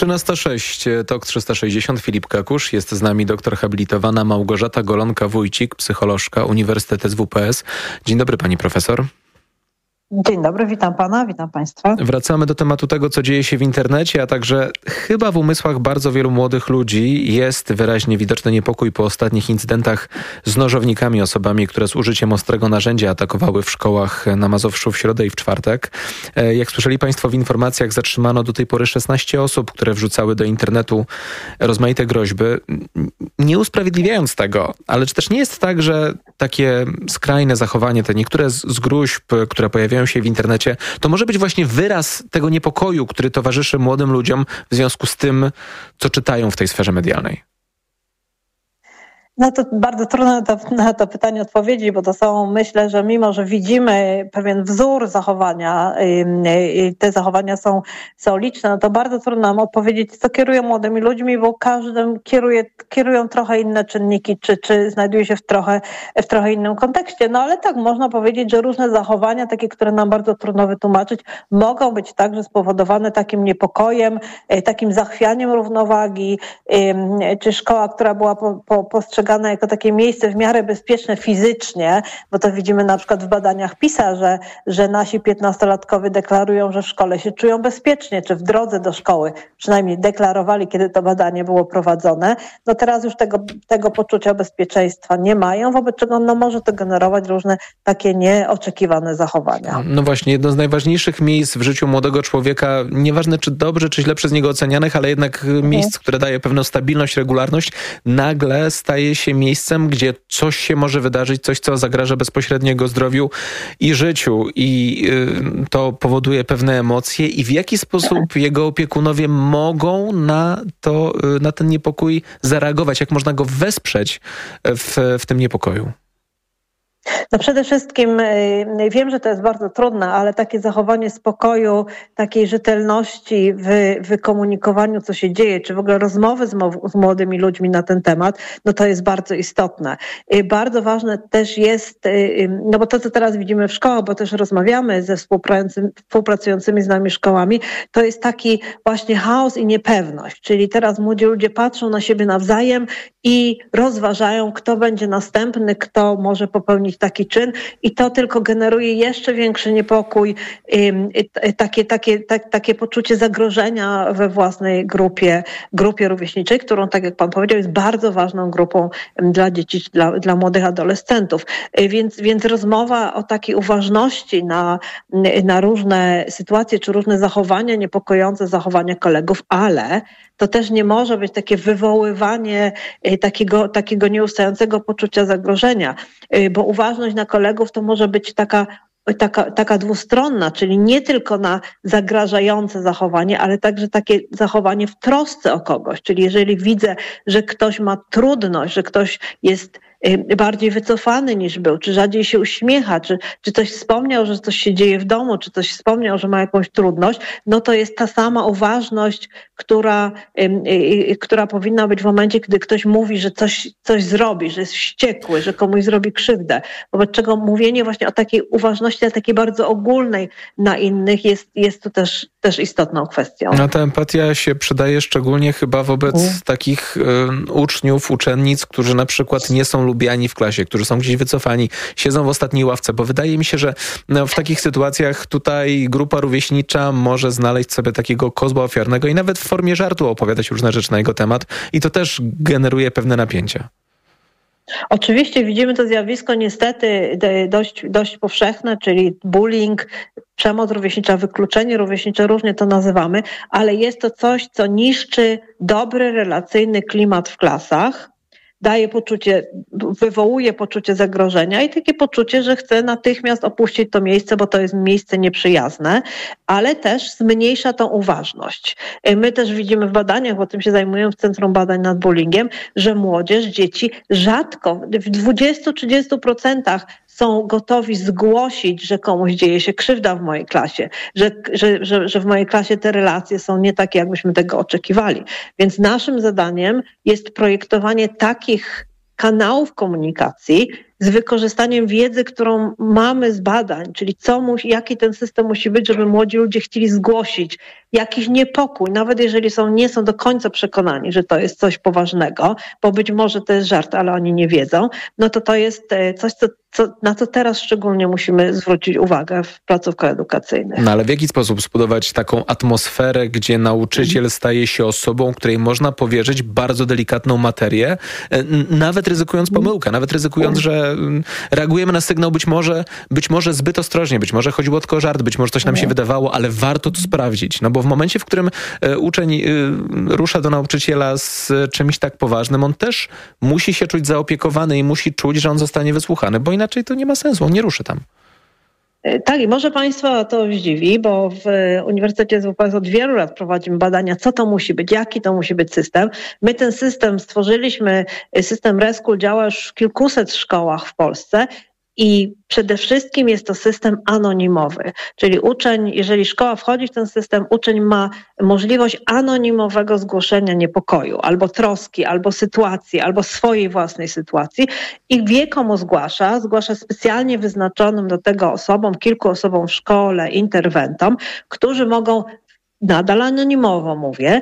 czternasta sześć, TOK trzysta sześćdziesiąt, Filip Kakusz. Jest z nami doktor habilitowana Małgorzata Golonka-Wójcik, psycholożka, Uniwersytet S W P S. Dzień dobry, pani profesor. Dzień dobry, witam pana, witam państwa. Wracamy do tematu tego, co dzieje się w internecie, a także chyba w umysłach bardzo wielu młodych ludzi jest wyraźnie widoczny niepokój po ostatnich incydentach z nożownikami, osobami, które z użyciem ostrego narzędzia atakowały w szkołach na Mazowszu w środę i w czwartek. Jak słyszeli państwo w informacjach, zatrzymano do tej pory szesnaście osób, które wrzucały do internetu rozmaite groźby, nie usprawiedliwiając tego, ale czy też nie jest tak, że takie skrajne zachowanie, te niektóre z, z gruźb, które pojawiają się w internecie, to może być właśnie wyraz tego niepokoju, który towarzyszy młodym ludziom w związku z tym, co czytają w tej sferze medialnej? No to bardzo trudno na to, na to pytanie odpowiedzieć, bo to są, myślę, że mimo, że widzimy pewien wzór zachowania, i te zachowania są, są liczne, no to bardzo trudno nam odpowiedzieć, co kieruje młodymi ludźmi, bo każdym kieruje, kierują trochę inne czynniki, czy, czy znajduje się w trochę, w trochę innym kontekście. No ale tak, można powiedzieć, że różne zachowania, takie, które nam bardzo trudno wytłumaczyć, mogą być także spowodowane takim niepokojem, takim zachwianiem równowagi, czy szkoła, która była po, po, postrzegana jako takie miejsce w miarę bezpieczne fizycznie, bo to widzimy na przykład w badaniach PISA, że, że nasi piętnastolatkowie deklarują, że w szkole się czują bezpiecznie, czy w drodze do szkoły, przynajmniej deklarowali, kiedy to badanie było prowadzone. No teraz już tego, tego poczucia bezpieczeństwa nie mają, wobec czego no może to generować różne takie nieoczekiwane zachowania. No właśnie, jedno z najważniejszych miejsc w życiu młodego człowieka, nieważne czy dobrze, czy źle przez niego ocenianych, ale jednak mhm. miejsc, które daje pewną stabilność, regularność, nagle staje się miejscem, gdzie coś się może wydarzyć, coś, co zagraża bezpośrednio jego zdrowiu i życiu. I y, to powoduje pewne emocje. I w jaki sposób jego opiekunowie mogą na to, y, na ten niepokój zareagować? Jak można go wesprzeć w, w tym niepokoju? No przede wszystkim y, wiem, że to jest bardzo trudne, ale takie zachowanie spokoju, takiej rzetelności w wykomunikowaniu, co się dzieje, czy w ogóle rozmowy z, z młodymi ludźmi na ten temat, no to jest bardzo istotne. Y, bardzo ważne też jest, y, no bo to, co teraz widzimy w szkołach, bo też rozmawiamy ze współpracującymi, współpracującymi z nami szkołami, to jest taki właśnie chaos i niepewność, czyli teraz młodzi ludzie patrzą na siebie nawzajem i rozważają, kto będzie następny, kto może popełnić taki czyn i to tylko generuje jeszcze większy niepokój, takie, takie, tak, takie poczucie zagrożenia we własnej grupie, grupie rówieśniczej, którą, tak jak pan powiedział, jest bardzo ważną grupą dla dzieci, dla, dla młodych adolescentów. Więc, więc rozmowa o takiej uważności na, na różne sytuacje, czy różne zachowania, niepokojące zachowania kolegów, ale to też nie może być takie wywoływanie takiego, takiego nieustającego poczucia zagrożenia, bo uważność na kolegów to może być taka Taka, taka dwustronna, czyli nie tylko na zagrażające zachowanie, ale także takie zachowanie w trosce o kogoś. Czyli jeżeli widzę, że ktoś ma trudność, że ktoś jest bardziej wycofany niż był, czy rzadziej się uśmiecha, czy, czy coś wspomniał, że coś się dzieje w domu, czy coś wspomniał, że ma jakąś trudność, no to jest ta sama uważność, która, y, y, która powinna być w momencie, gdy ktoś mówi, że coś, coś zrobi, że jest wściekły, że komuś zrobi krzywdę. Wobec czego mówienie właśnie o takiej uważności, ale takiej bardzo ogólnej na innych jest, jest tu też, też istotną kwestią. No ta empatia się przydaje szczególnie chyba wobec mm. takich y, uczniów, uczennic, którzy na przykład nie są lubiani w klasie, którzy są gdzieś wycofani, siedzą w ostatniej ławce, bo wydaje mi się, że no, w takich sytuacjach tutaj grupa rówieśnicza może znaleźć sobie takiego kozła ofiarnego i nawet w formie żartu opowiadać różne rzeczy na jego temat i to też generuje pewne napięcia. Oczywiście widzimy to zjawisko niestety dość, dość powszechne, czyli bullying, przemoc rówieśnicza, wykluczenie rówieśnicze, różnie to nazywamy, ale jest to coś, co niszczy dobry, relacyjny klimat w klasach, daje poczucie, wywołuje poczucie zagrożenia i takie poczucie, że chce natychmiast opuścić to miejsce, bo to jest miejsce nieprzyjazne, ale też zmniejsza tą uważność. My też widzimy w badaniach, bo tym się zajmujemy w Centrum Badań nad Bullyingiem, że młodzież, dzieci rzadko, w dwudziestu do trzydziestu procent są gotowi zgłosić, że komuś dzieje się krzywda w mojej klasie, że, że, że, że w mojej klasie te relacje są nie takie, jakbyśmy tego oczekiwali. Więc naszym zadaniem jest projektowanie takich kanałów komunikacji, z wykorzystaniem wiedzy, którą mamy z badań, czyli co musi, jaki ten system musi być, żeby młodzi ludzie chcieli zgłosić jakiś niepokój, nawet jeżeli są, nie są do końca przekonani, że to jest coś poważnego, bo być może to jest żart, ale oni nie wiedzą, no to to jest coś, co, co, na co teraz szczególnie musimy zwrócić uwagę w placówkach edukacyjnych. No ale w jaki sposób zbudować taką atmosferę, gdzie nauczyciel staje się osobą, której można powierzyć bardzo delikatną materię, nawet ryzykując pomyłkę, nawet ryzykując, że reagujemy na sygnał być może, być może zbyt ostrożnie, być może chodziło tylko o żart, być może coś nam się wydawało, ale warto to sprawdzić. No bo w momencie, w którym uczeń rusza do nauczyciela z czymś tak poważnym, on też musi się czuć zaopiekowany i musi czuć, że on zostanie wysłuchany, bo inaczej to nie ma sensu, on nie ruszy tam. Tak, i może Państwa to zdziwi, bo w Uniwersytecie Z W P S od wielu lat prowadzimy badania, co to musi być, jaki to musi być system. My ten system stworzyliśmy, system Reschool działa już w kilkuset szkołach w Polsce. I przede wszystkim jest to system anonimowy, czyli uczeń, jeżeli szkoła wchodzi w ten system, uczeń ma możliwość anonimowego zgłoszenia niepokoju, albo troski, albo sytuacji, albo swojej własnej sytuacji i wie, komu zgłasza, zgłasza specjalnie wyznaczonym do tego osobom, kilku osobom w szkole, interwentom, którzy mogą, nadal anonimowo mówię,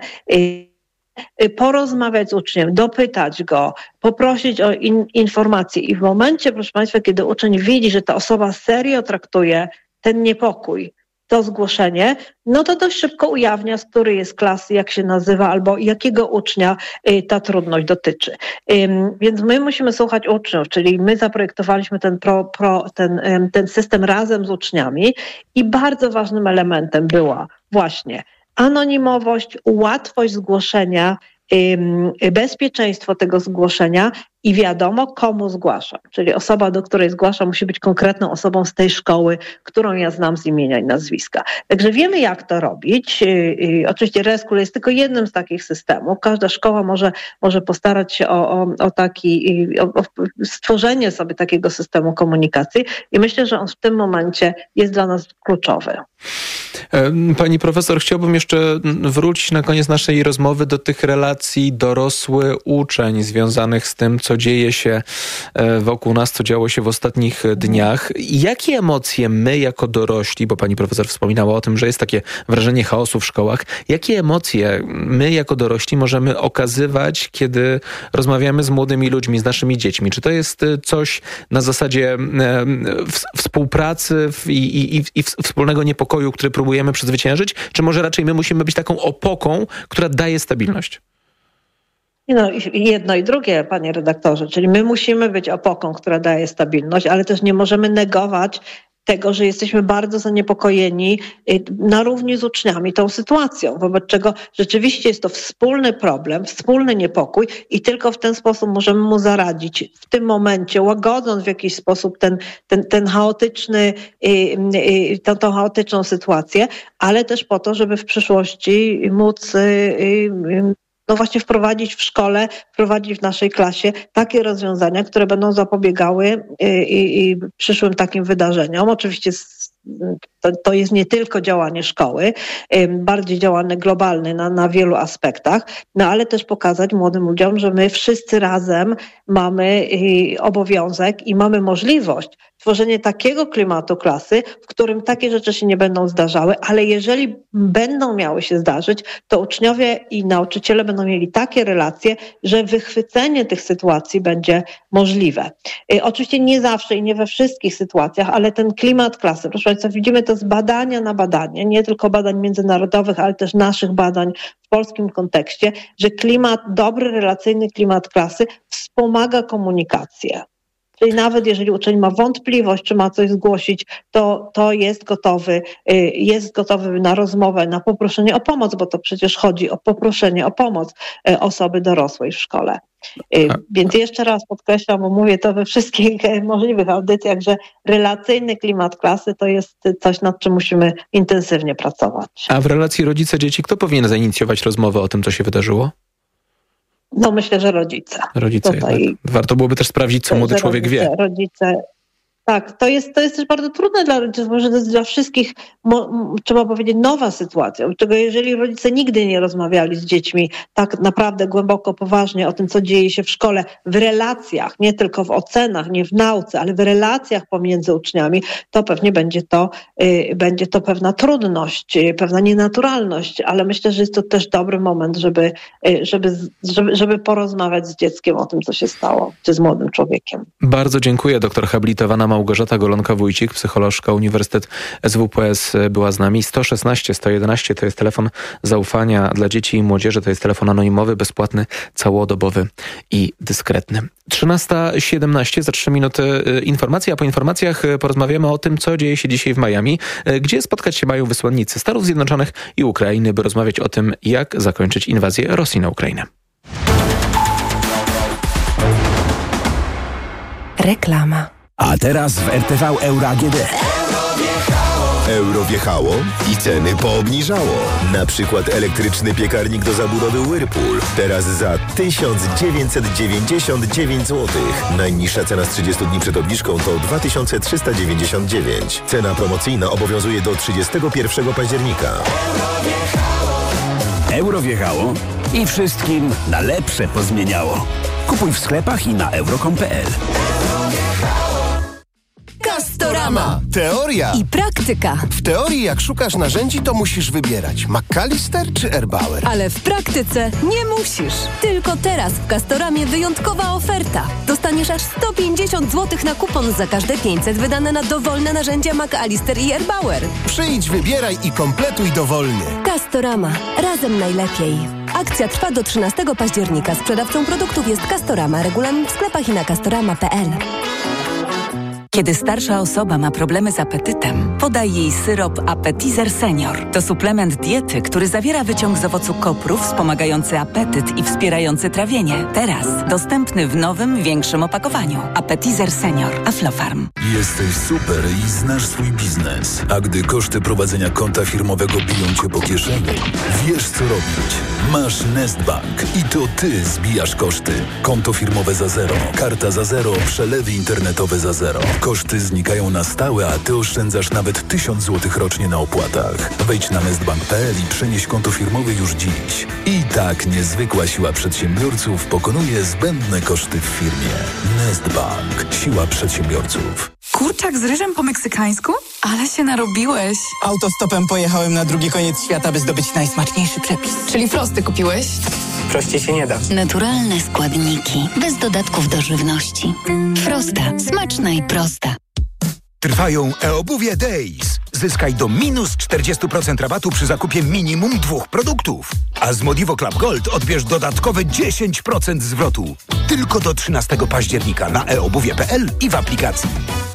porozmawiać z uczniem, dopytać go, poprosić o in, informacje i w momencie, proszę Państwa, kiedy uczeń widzi, że ta osoba serio traktuje ten niepokój, to zgłoszenie, no to dość szybko ujawnia, z której jest klasy, jak się nazywa, albo jakiego ucznia ta trudność dotyczy. Więc my musimy słuchać uczniów, czyli my zaprojektowaliśmy ten, pro, pro, ten, ten system razem z uczniami i bardzo ważnym elementem była właśnie anonimowość, łatwość zgłoszenia, bezpieczeństwo tego zgłoszenia i wiadomo, komu zgłaszam. Czyli osoba, do której zgłaszam, musi być konkretną osobą z tej szkoły, którą ja znam z imienia i nazwiska. Także wiemy, jak to robić. Oczywiście Reschool jest tylko jednym z takich systemów. Każda szkoła może, może postarać się o, o, o, taki, o, o stworzenie sobie takiego systemu komunikacji i myślę, że on w tym momencie jest dla nas kluczowy. Pani profesor, chciałbym jeszcze wrócić na koniec naszej rozmowy do tych relacji dorosły-uczeń związanych z tym, co dzieje się wokół nas, co działo się w ostatnich dniach. Jakie emocje my jako dorośli, bo pani profesor wspominała o tym, że jest takie wrażenie chaosu w szkołach, jakie emocje my jako dorośli możemy okazywać, kiedy rozmawiamy z młodymi ludźmi, z naszymi dziećmi? Czy to jest coś na zasadzie współpracy i, i, i wspólnego niepokoju, który próbujemy przezwyciężyć, czy może raczej my musimy być taką opoką, która daje stabilność? No, jedno i drugie, panie redaktorze, czyli my musimy być opoką, która daje stabilność, ale też nie możemy negować tego, że jesteśmy bardzo zaniepokojeni na równi z uczniami tą sytuacją, wobec czego rzeczywiście jest to wspólny problem, wspólny niepokój i tylko w ten sposób możemy mu zaradzić w tym momencie, łagodząc w jakiś sposób ten, ten, ten chaotyczny, tą, tą chaotyczną sytuację, ale też po to, żeby w przyszłości móc no właśnie wprowadzić w szkole, wprowadzić w naszej klasie takie rozwiązania, które będą zapobiegały i, i przyszłym takim wydarzeniom. Oczywiście to, to jest nie tylko działanie szkoły, bardziej działanie globalne na, na wielu aspektach, no ale też pokazać młodym ludziom, że my wszyscy razem mamy obowiązek i mamy możliwość tworzenia takiego klimatu klasy, w którym takie rzeczy się nie będą zdarzały, ale jeżeli będą miały się zdarzyć, to uczniowie i nauczyciele będą mieli takie relacje, że wychwycenie tych sytuacji będzie możliwe. Oczywiście nie zawsze i nie we wszystkich sytuacjach, ale ten klimat klasy, proszę Państwa, widzimy to z badania na badanie, nie tylko badań międzynarodowych, ale też naszych badań w polskim kontekście, że klimat, dobry, relacyjny klimat klasy wspomaga komunikację. Czyli nawet jeżeli uczeń ma wątpliwość, czy ma coś zgłosić, to, to jest gotowy, jest gotowy na rozmowę, na poproszenie o pomoc, bo to przecież chodzi o poproszenie o pomoc osoby dorosłej w szkole. Więc jeszcze raz podkreślam, bo mówię to we wszystkich możliwych audycjach, że relacyjny klimat klasy to jest coś, nad czym musimy intensywnie pracować. A w relacji rodzice-dzieci kto powinien zainicjować rozmowę o tym, co się wydarzyło? No myślę, że rodzice. Rodzice Tutaj, jednak. Warto byłoby też sprawdzić, co młody człowiek rodzice, wie. Rodzice, Tak, to jest, to jest też bardzo trudne dla rodziców, może to jest dla wszystkich, mo, trzeba powiedzieć, nowa sytuacja, czego jeżeli rodzice nigdy nie rozmawiali z dziećmi tak naprawdę głęboko, poważnie o tym, co dzieje się w szkole, w relacjach, nie tylko w ocenach, nie w nauce, ale w relacjach pomiędzy uczniami, to pewnie będzie to, y, będzie to pewna trudność, y, pewna nienaturalność, ale myślę, że jest to też dobry moment, żeby, y, żeby, żeby, żeby porozmawiać z dzieckiem o tym, co się stało, czy z młodym człowiekiem. Bardzo dziękuję. Doktor habilitowana Małgorzata Golonka-Wójcik, psycholożka, Uniwersytet S W P S była z nami. sto szesnaście sto jedenaście to jest telefon zaufania dla dzieci i młodzieży. To jest telefon anonimowy, bezpłatny, całodobowy i dyskretny. trzynasta siedemnaście, za trzy minuty informacje, a po informacjach porozmawiamy o tym, co dzieje się dzisiaj w Miami, gdzie spotkać się mają wysłannicy Stanów Zjednoczonych i Ukrainy, by rozmawiać o tym, jak zakończyć inwazję Rosji na Ukrainę. Reklama. A teraz w R T V Euro A G D. Euro wjechało i ceny poobniżało. Na przykład elektryczny piekarnik do zabudowy Whirlpool. Teraz za tysiąc dziewięćset dziewięćdziesiąt dziewięć złotych. Najniższa cena z trzydziestu dni przed obniżką to dwa tysiące trzysta dziewięćdziesiąt dziewięć. Cena promocyjna obowiązuje do trzydziestego pierwszego października. Euro wjechało i wszystkim na lepsze pozmieniało. Kupuj w sklepach i na euro kropka p l. Castorama. Teoria I praktyka. W teorii jak szukasz narzędzi, to musisz wybierać McAllister czy Erbauer. Ale w praktyce nie musisz. Tylko teraz w Castoramie wyjątkowa oferta. Dostaniesz aż sto pięćdziesiąt złotych na kupon za każde pięćset wydane na dowolne narzędzia McAllister i Erbauer. Przyjdź, wybieraj i kompletuj dowolny. Castorama. Razem najlepiej. Akcja trwa do trzynastego października. Sprzedawcą produktów jest Castorama. Regulamin w sklepach i na castorama kropka p l. Kiedy starsza osoba ma problemy z apetytem, podaj jej syrop Appetizer Senior. To suplement diety, który zawiera wyciąg z owocu kopru wspomagający apetyt i wspierający trawienie. Teraz dostępny w nowym, większym opakowaniu. Appetizer Senior. Aflofarm. Jesteś super i znasz swój biznes. A gdy koszty prowadzenia konta firmowego biją cię po kieszeni, wiesz co robić. Masz Nestbank i to ty zbijasz koszty. Konto firmowe za zero, karta za zero, przelewy internetowe za zero. Koszty znikają na stałe, a ty oszczędzasz nawet tysiąc złotych rocznie na opłatach. Wejdź na nestbank kropka p l i przenieś konto firmowe już dziś. I tak niezwykła siła przedsiębiorców pokonuje zbędne koszty w firmie. Nestbank. Siła przedsiębiorców. Kurczak z ryżem po meksykańsku? Ale się narobiłeś. Autostopem pojechałem na drugi koniec świata, by zdobyć najsmaczniejszy przepis. Czyli frosty kupiłeś? Prościej się nie da. Naturalne składniki, bez dodatków do żywności. Frosta. Smaczna i prosta. Trwają e-obuwie Days. Zyskaj do minus czterdzieści procent rabatu przy zakupie minimum dwóch produktów. A z Modivo Club Gold odbierz dodatkowe dziesięć procent zwrotu. Tylko do trzynastego października na e obuwie kropka p l i w aplikacji.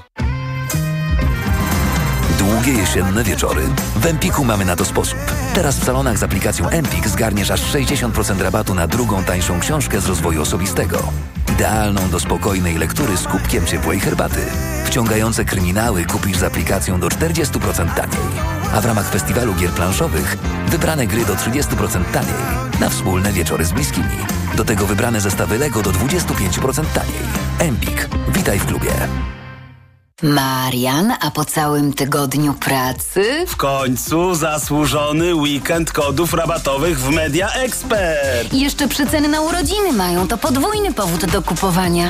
Długie jesienne wieczory? W Empiku mamy na to sposób. Teraz w salonach z aplikacją Empik zgarniesz aż sześćdziesiąt procent rabatu na drugą tańszą książkę z rozwoju osobistego. Idealną do spokojnej lektury z kubkiem ciepłej herbaty. Wciągające kryminały kupisz z aplikacją do czterdzieści procent taniej. A w ramach festiwalu gier planszowych wybrane gry do trzydzieści procent taniej. Na wspólne wieczory z bliskimi. Do tego wybrane zestawy Lego do dwadzieścia pięć procent taniej. Empik. Witaj w klubie. Marian, a po całym tygodniu pracy? W końcu zasłużony weekend kodów rabatowych w Media Expert. I jeszcze przeceny na urodziny mają, to podwójny powód do kupowania.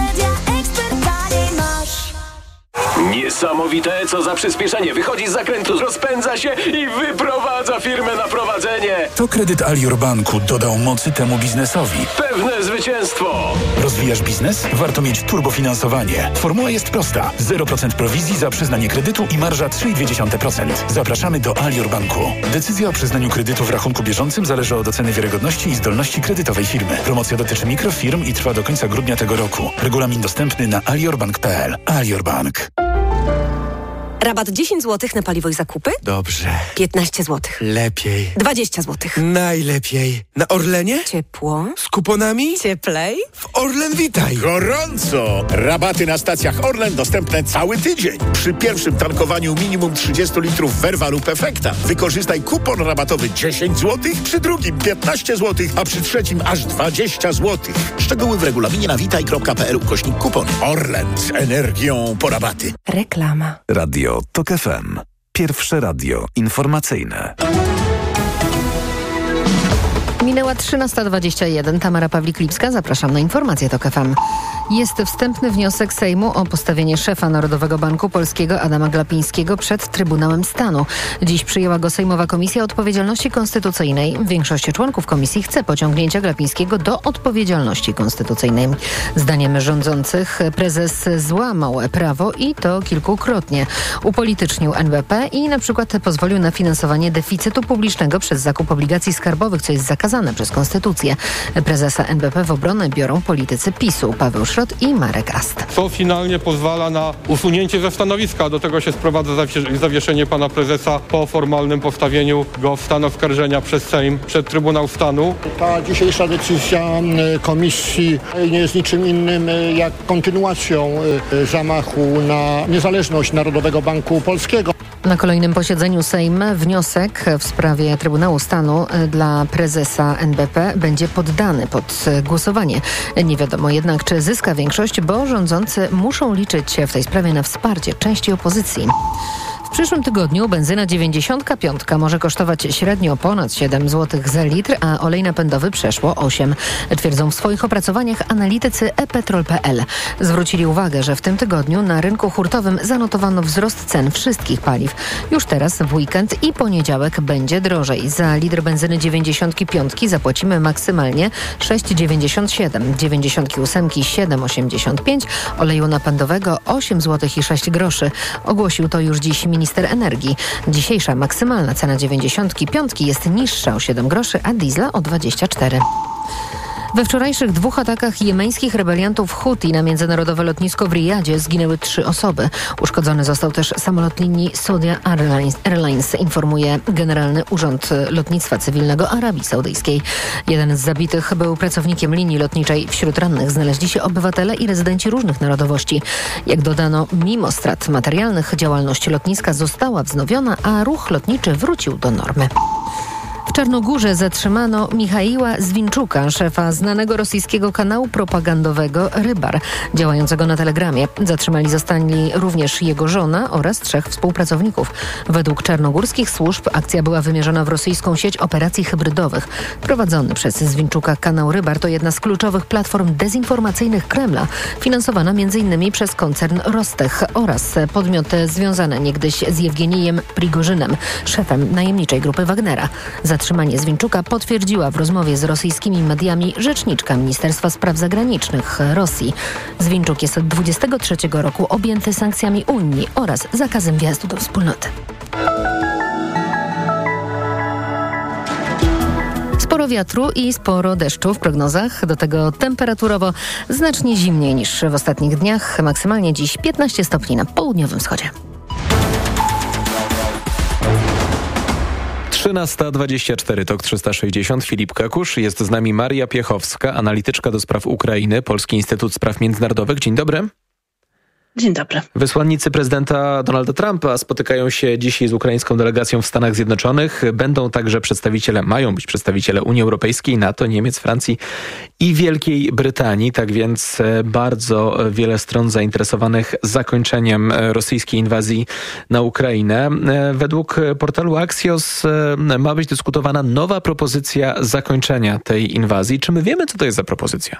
Niesamowite, co za przyspieszenie. Wychodzi z zakrętu, rozpędza się i wyprowadza firmę na prowadzenie. To kredyt Alior Banku dodał mocy temu biznesowi. Pewne zwycięstwo. Rozwijasz biznes? Warto mieć turbofinansowanie. Formuła jest prosta. zero procent prowizji za przyznanie kredytu i marża trzy przecinek dwa procent. Zapraszamy do Alior Banku. Decyzja o przyznaniu kredytu w rachunku bieżącym zależy od oceny wiarygodności i zdolności kredytowej firmy. Promocja dotyczy mikrofirm i trwa do końca grudnia tego roku. Regulamin dostępny na alior bank kropka p l. Alior Bank. Rabat dziesięć złotych na paliwo i zakupy? Dobrze. piętnaście złotych. Lepiej. dwadzieścia złotych. Najlepiej. Na Orlenie? Ciepło. Z kuponami? Cieplej. W Orlen Witaj. Gorąco! Rabaty na stacjach Orlen dostępne cały tydzień. Przy pierwszym tankowaniu minimum trzydzieści litrów Verva lub Efekta wykorzystaj kupon rabatowy dziesięć złotych, przy drugim piętnaście złotych, a przy trzecim aż dwadzieścia złotych. Szczegóły w regulaminie na witaj kropka p l ukośnik kupon. Orlen z energią po rabaty. Reklama. Radio TOK F M. Pierwsze radio informacyjne. Minęła trzynasta dwadzieścia jeden. Tamara Pawlik-Lipska. Zapraszam na informacje TOK F M. Jest wstępny wniosek Sejmu o postawienie szefa Narodowego Banku Polskiego Adama Glapińskiego przed Trybunałem Stanu. Dziś przyjęła go Sejmowa Komisja Odpowiedzialności Konstytucyjnej. Większość członków komisji chce pociągnięcia Glapińskiego do odpowiedzialności konstytucyjnej. Zdaniem rządzących prezes złamał prawo i to kilkukrotnie. Upolitycznił N B P i na przykład pozwolił na finansowanie deficytu publicznego przez zakup obligacji skarbowych, co jest zakazane przez Konstytucję. Prezesa N B P w obronę biorą politycy PiSu Paweł Szrot i Marek Ast. Co finalnie pozwala na usunięcie ze stanowiska. Do tego się sprowadza zawieszenie pana prezesa po formalnym postawieniu go w stan oskarżenia przez Sejm przed Trybunał Stanu. Ta dzisiejsza decyzja komisji nie jest niczym innym jak kontynuacją zamachu na niezależność Narodowego Banku Polskiego. Na kolejnym posiedzeniu Sejm wniosek w sprawie Trybunału Stanu dla prezesa N B P będzie poddany pod głosowanie. Nie wiadomo jednak, czy zyska większość, bo rządzący muszą liczyć w tej sprawie na wsparcie części opozycji. W przyszłym tygodniu benzyna dziewięćdziesiąt pięć może kosztować średnio ponad siedem złotych za litr, a olej napędowy przeszło osiem. Twierdzą w swoich opracowaniach analitycy e petrol kropka p l. Zwrócili uwagę, że w tym tygodniu na rynku hurtowym zanotowano wzrost cen wszystkich paliw. Już teraz w weekend i poniedziałek będzie drożej. Za litr benzyny dziewięćdziesiąt pięć zapłacimy maksymalnie sześć dziewięćdziesiąt siedem, dziewięćdziesiąt osiem siedem osiemdziesiąt pięć, oleju napędowego osiem złotych i sześć groszy. Ogłosił to już dziś minister Minister energii. Dzisiejsza maksymalna cena dziewięćdziesiąt pięć jest niższa o siedem groszy, a diesla o dwadzieścia cztery. We wczorajszych dwóch atakach jemeńskich rebeliantów Huti na międzynarodowe lotnisko w Riyadzie zginęły trzy osoby. Uszkodzony został też samolot linii Saudi Airlines, Airlines, informuje Generalny Urząd Lotnictwa Cywilnego Arabii Saudyjskiej. Jeden z zabitych był pracownikiem linii lotniczej. Wśród rannych znaleźli się obywatele i rezydenci różnych narodowości. Jak dodano, mimo strat materialnych działalność lotniska została wznowiona, a ruch lotniczy wrócił do normy. W Czarnogórze zatrzymano Michaiła Zwinczuka, szefa znanego rosyjskiego kanału propagandowego Rybar, działającego na Telegramie. Zatrzymali zostali również jego żona oraz trzech współpracowników. Według czarnogórskich służb akcja była wymierzona w rosyjską sieć operacji hybrydowych. Prowadzony przez Zwinczuka kanał Rybar to jedna z kluczowych platform dezinformacyjnych Kremla, finansowana między innymi przez koncern Rostech oraz podmioty związane niegdyś z Jewgenijem Prigorzynem, szefem najemniczej grupy Wagnera. Zatrzymanie Zwinczuka potwierdziła w rozmowie z rosyjskimi mediami rzeczniczka Ministerstwa Spraw Zagranicznych Rosji. Zwincczuk jest od dwudziestego trzeciego roku objęty sankcjami Unii oraz zakazem wjazdu do wspólnoty. Sporo wiatru i sporo deszczu w prognozach, do tego temperaturowo znacznie zimniej niż w ostatnich dniach, maksymalnie dziś piętnaście stopni na południowym wschodzie. trzynasta dwadzieścia cztery, TOK trzysta sześćdziesiąt, Filip Kakusz. Jest z nami Maria Piechowska, analityczka do spraw Ukrainy, Polski Instytut Spraw Międzynarodowych. Dzień dobry. Dzień dobry. Wysłannicy prezydenta Donalda Trumpa spotykają się dzisiaj z ukraińską delegacją w Stanach Zjednoczonych. Będą także przedstawiciele, mają być przedstawiciele Unii Europejskiej, NATO, Niemiec, Francji i Wielkiej Brytanii. Tak więc bardzo wiele stron zainteresowanych zakończeniem rosyjskiej inwazji na Ukrainę. Według portalu Axios ma być dyskutowana nowa propozycja zakończenia tej inwazji. Czy my wiemy, co to jest za propozycja?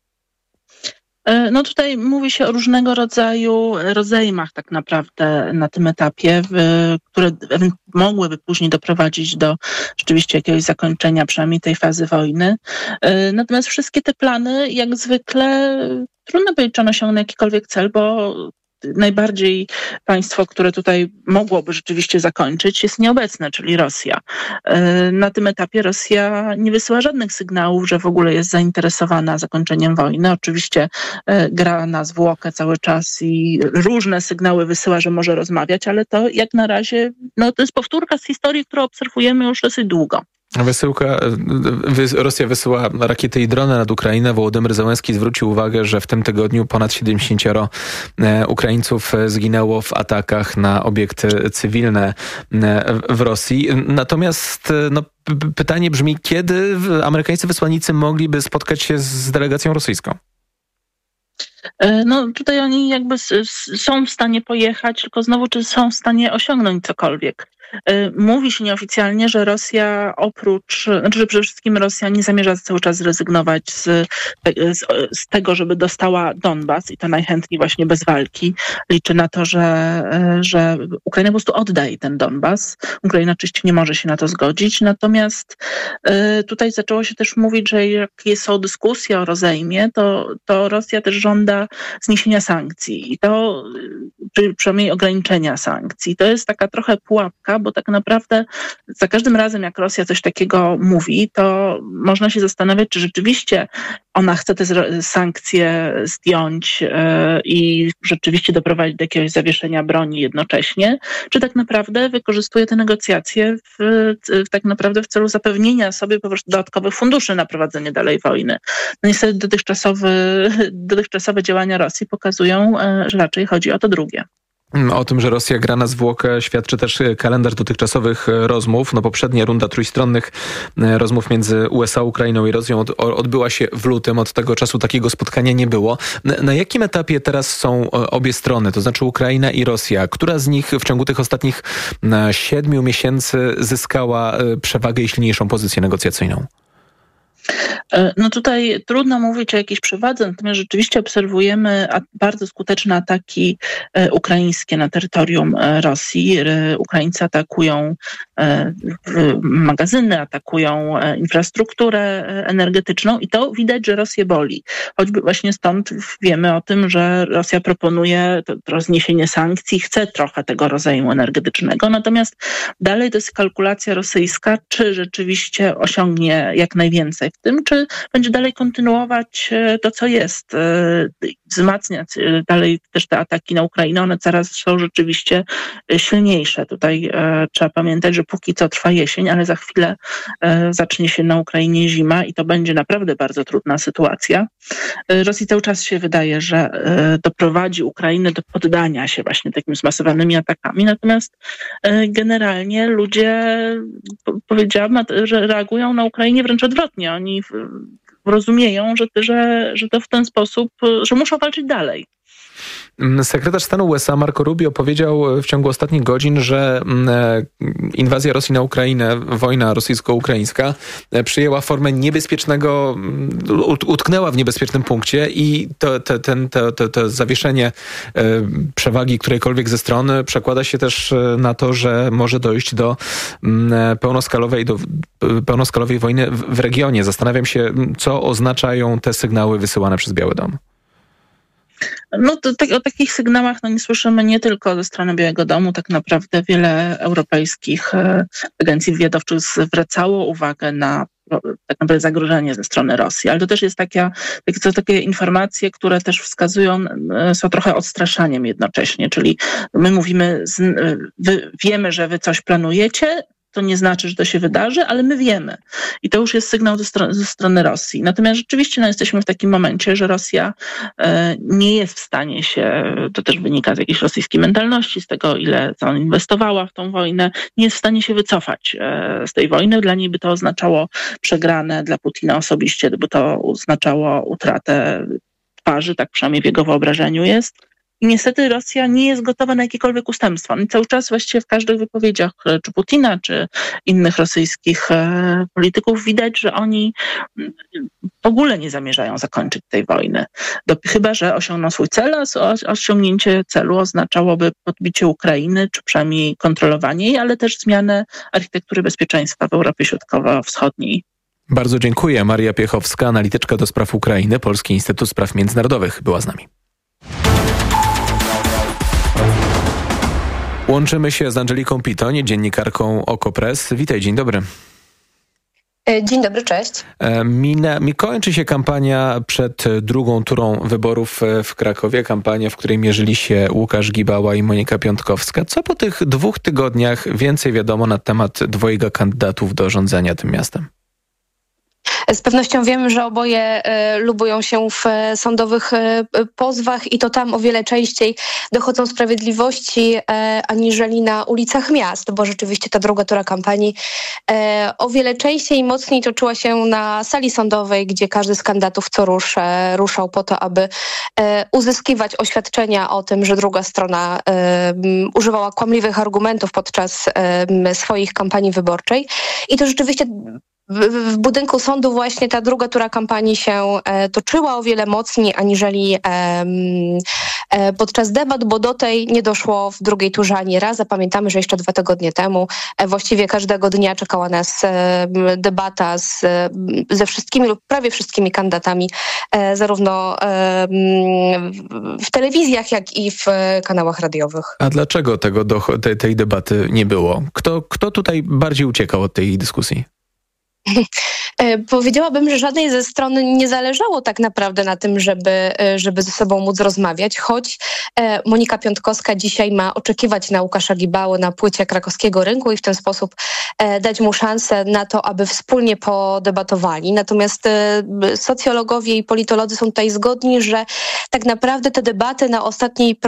No tutaj mówi się o różnego rodzaju rozejmach tak naprawdę na tym etapie, które mogłyby później doprowadzić do rzeczywiście jakiegoś zakończenia przynajmniej tej fazy wojny. Natomiast wszystkie te plany jak zwykle trudno powiedzieć, czy one osiągną jakikolwiek cel, bo najbardziej państwo, które tutaj mogłoby rzeczywiście zakończyć, jest nieobecne, czyli Rosja. Na tym etapie Rosja nie wysyła żadnych sygnałów, że w ogóle jest zainteresowana zakończeniem wojny. Oczywiście gra na zwłokę cały czas i różne sygnały wysyła, że może rozmawiać, ale to jak na razie, no to jest powtórka z historii, którą obserwujemy już dosyć długo. Wysyłka, Rosja wysyła rakiety i drony nad Ukrainę. Wołodymyr Zełenski zwrócił uwagę, że w tym tygodniu ponad siedemdziesięcioro Ukraińców zginęło w atakach na obiekty cywilne w Rosji. Natomiast no, pytanie brzmi, kiedy amerykańscy wysłannicy mogliby spotkać się z delegacją rosyjską? No tutaj oni jakby są w stanie pojechać, tylko znowu czy są w stanie osiągnąć cokolwiek. Mówi się nieoficjalnie, że Rosja oprócz, znaczy, że przede wszystkim Rosja nie zamierza cały czas zrezygnować z, z, z tego, żeby dostała Donbas i to najchętniej właśnie bez walki. Liczy na to, że, że Ukraina po prostu oddaje ten Donbas. Ukraina oczywiście nie może się na to zgodzić, natomiast tutaj zaczęło się też mówić, że jak są dyskusje o rozejmie, to, to Rosja też żąda zniesienia sankcji i to, czy przynajmniej ograniczenia sankcji. To jest taka trochę pułapka, bo tak naprawdę za każdym razem, jak Rosja coś takiego mówi, to można się zastanawiać, czy rzeczywiście ona chce te sankcje zdjąć yy, i rzeczywiście doprowadzić do jakiegoś zawieszenia broni jednocześnie, czy tak naprawdę wykorzystuje te negocjacje w, w, tak naprawdę w celu zapewnienia sobie po prostu dodatkowych funduszy na prowadzenie dalej wojny. No niestety dotychczasowe, dotychczasowe działania Rosji pokazują, yy, że raczej chodzi o to drugie. O tym, że Rosja gra na zwłokę, świadczy też kalendarz dotychczasowych rozmów. No poprzednia runda trójstronnych rozmów między U S A, Ukrainą i Rosją od, odbyła się w lutym. Od tego czasu takiego spotkania nie było. Na jakim etapie teraz są obie strony, to znaczy Ukraina i Rosja? Która z nich w ciągu tych ostatnich siedmiu miesięcy zyskała przewagę i silniejszą pozycję negocjacyjną? No tutaj trudno mówić o jakiejś przewadze, natomiast rzeczywiście obserwujemy bardzo skuteczne ataki ukraińskie na terytorium Rosji. Ukraińcy atakują magazyny, atakują infrastrukturę energetyczną i to widać, że Rosję boli. Choćby właśnie stąd wiemy o tym, że Rosja proponuje to, to zniesienie sankcji, chce trochę tego rozejmu energetycznego, natomiast dalej to jest kalkulacja rosyjska, czy rzeczywiście osiągnie jak najwięcej w tym, czy będzie dalej kontynuować to, co jest, wzmacniać dalej też te ataki na Ukrainę. One coraz są rzeczywiście silniejsze. Tutaj e, trzeba pamiętać, że póki co trwa jesień, ale za chwilę e, zacznie się na Ukrainie zima i to będzie naprawdę bardzo trudna sytuacja. E, Rosji cały czas się wydaje, że e, doprowadzi Ukrainę do poddania się właśnie takimi zmasowanymi atakami. Natomiast e, generalnie ludzie, po, powiedziałabym, że reagują na Ukrainie wręcz odwrotnie. Oni w, rozumieją, że, że, że to w ten sposób, że muszą walczyć dalej. Sekretarz stanu U S A Marco Rubio powiedział w ciągu ostatnich godzin, że inwazja Rosji na Ukrainę, wojna rosyjsko-ukraińska przyjęła formę niebezpiecznego, utknęła w niebezpiecznym punkcie i to, to, ten, to, to, to zawieszenie przewagi którejkolwiek ze stron przekłada się też na to, że może dojść do pełnoskalowej, do pełnoskalowej wojny w regionie. Zastanawiam się, co oznaczają te sygnały wysyłane przez Biały Dom. No to, tak, o takich sygnałach no, nie słyszymy nie tylko ze strony Białego Domu. Tak naprawdę wiele europejskich e, agencji wywiadowczych zwracało uwagę na tak naprawdę zagrożenie ze strony Rosji, ale to też jest taka, to takie informacje, które też wskazują, są trochę odstraszaniem jednocześnie, czyli my mówimy, wy, wiemy, że wy coś planujecie, to nie znaczy, że to się wydarzy, ale my wiemy. I to już jest sygnał ze, stro- ze strony Rosji. Natomiast rzeczywiście no, jesteśmy w takim momencie, że Rosja e, nie jest w stanie się, to też wynika z jakiejś rosyjskiej mentalności, z tego, ile on inwestowała w tą wojnę, nie jest w stanie się wycofać e, z tej wojny. Dla niej by to oznaczało przegrane, dla Putina osobiście by to oznaczało utratę twarzy, tak przynajmniej w jego wyobrażeniu jest. I niestety Rosja nie jest gotowa na jakiekolwiek ustępstwa. I cały czas właściwie w każdych wypowiedziach, czy Putina, czy innych rosyjskich e, polityków widać, że oni w ogóle nie zamierzają zakończyć tej wojny. Do, chyba że osiągną swój cel, a osiągnięcie celu oznaczałoby podbicie Ukrainy, czy przynajmniej kontrolowanie jej, ale też zmianę architektury bezpieczeństwa w Europie Środkowo-Wschodniej. Bardzo dziękuję. Maria Piechowska, analityczka do spraw Ukrainy, Polski Instytut Spraw Międzynarodowych, była z nami. Łączymy się z Angeliką Pitoń, dziennikarką Okopres. Witaj, dzień dobry. Dzień dobry, cześć. Mina, mi kończy się kampania przed drugą turą wyborów w Krakowie. Kampania, w której mierzyli się Łukasz Gibała i Monika Piątkowska. Co po tych dwóch tygodniach więcej wiadomo na temat dwojga kandydatów do rządzenia tym miastem? Z pewnością wiemy, że oboje e, lubują się w e, sądowych e, pozwach i to tam o wiele częściej dochodzą sprawiedliwości e, aniżeli na ulicach miast, bo rzeczywiście ta druga tura kampanii e, o wiele częściej i mocniej toczyła się na sali sądowej, gdzie każdy z kandydatów co rusz e, ruszał po to, aby e, uzyskiwać oświadczenia o tym, że druga strona e, używała kłamliwych argumentów podczas e, swoich kampanii wyborczej. I to rzeczywiście w budynku sądu właśnie ta druga tura kampanii się e, toczyła o wiele mocniej aniżeli e, e, podczas debat, bo do tej nie doszło w drugiej turze ani raz. Zapamiętamy, że jeszcze dwa tygodnie temu e, właściwie każdego dnia czekała nas e, debata z, ze wszystkimi lub prawie wszystkimi kandydatami, e, zarówno e, w telewizjach, jak i w kanałach radiowych. A dlaczego tego do, tej, tej debaty nie było? Kto, kto tutaj bardziej uciekał od tej dyskusji? Powiedziałabym, że żadnej ze stron nie zależało tak naprawdę na tym, żeby, żeby ze sobą móc rozmawiać, choć Monika Piątkowska dzisiaj ma oczekiwać na Łukasza Gibałę na płycie krakowskiego rynku i w ten sposób dać mu szansę na to, aby wspólnie podebatowali. Natomiast socjologowie i politolodzy są tutaj zgodni, że tak naprawdę te debaty na ostatniej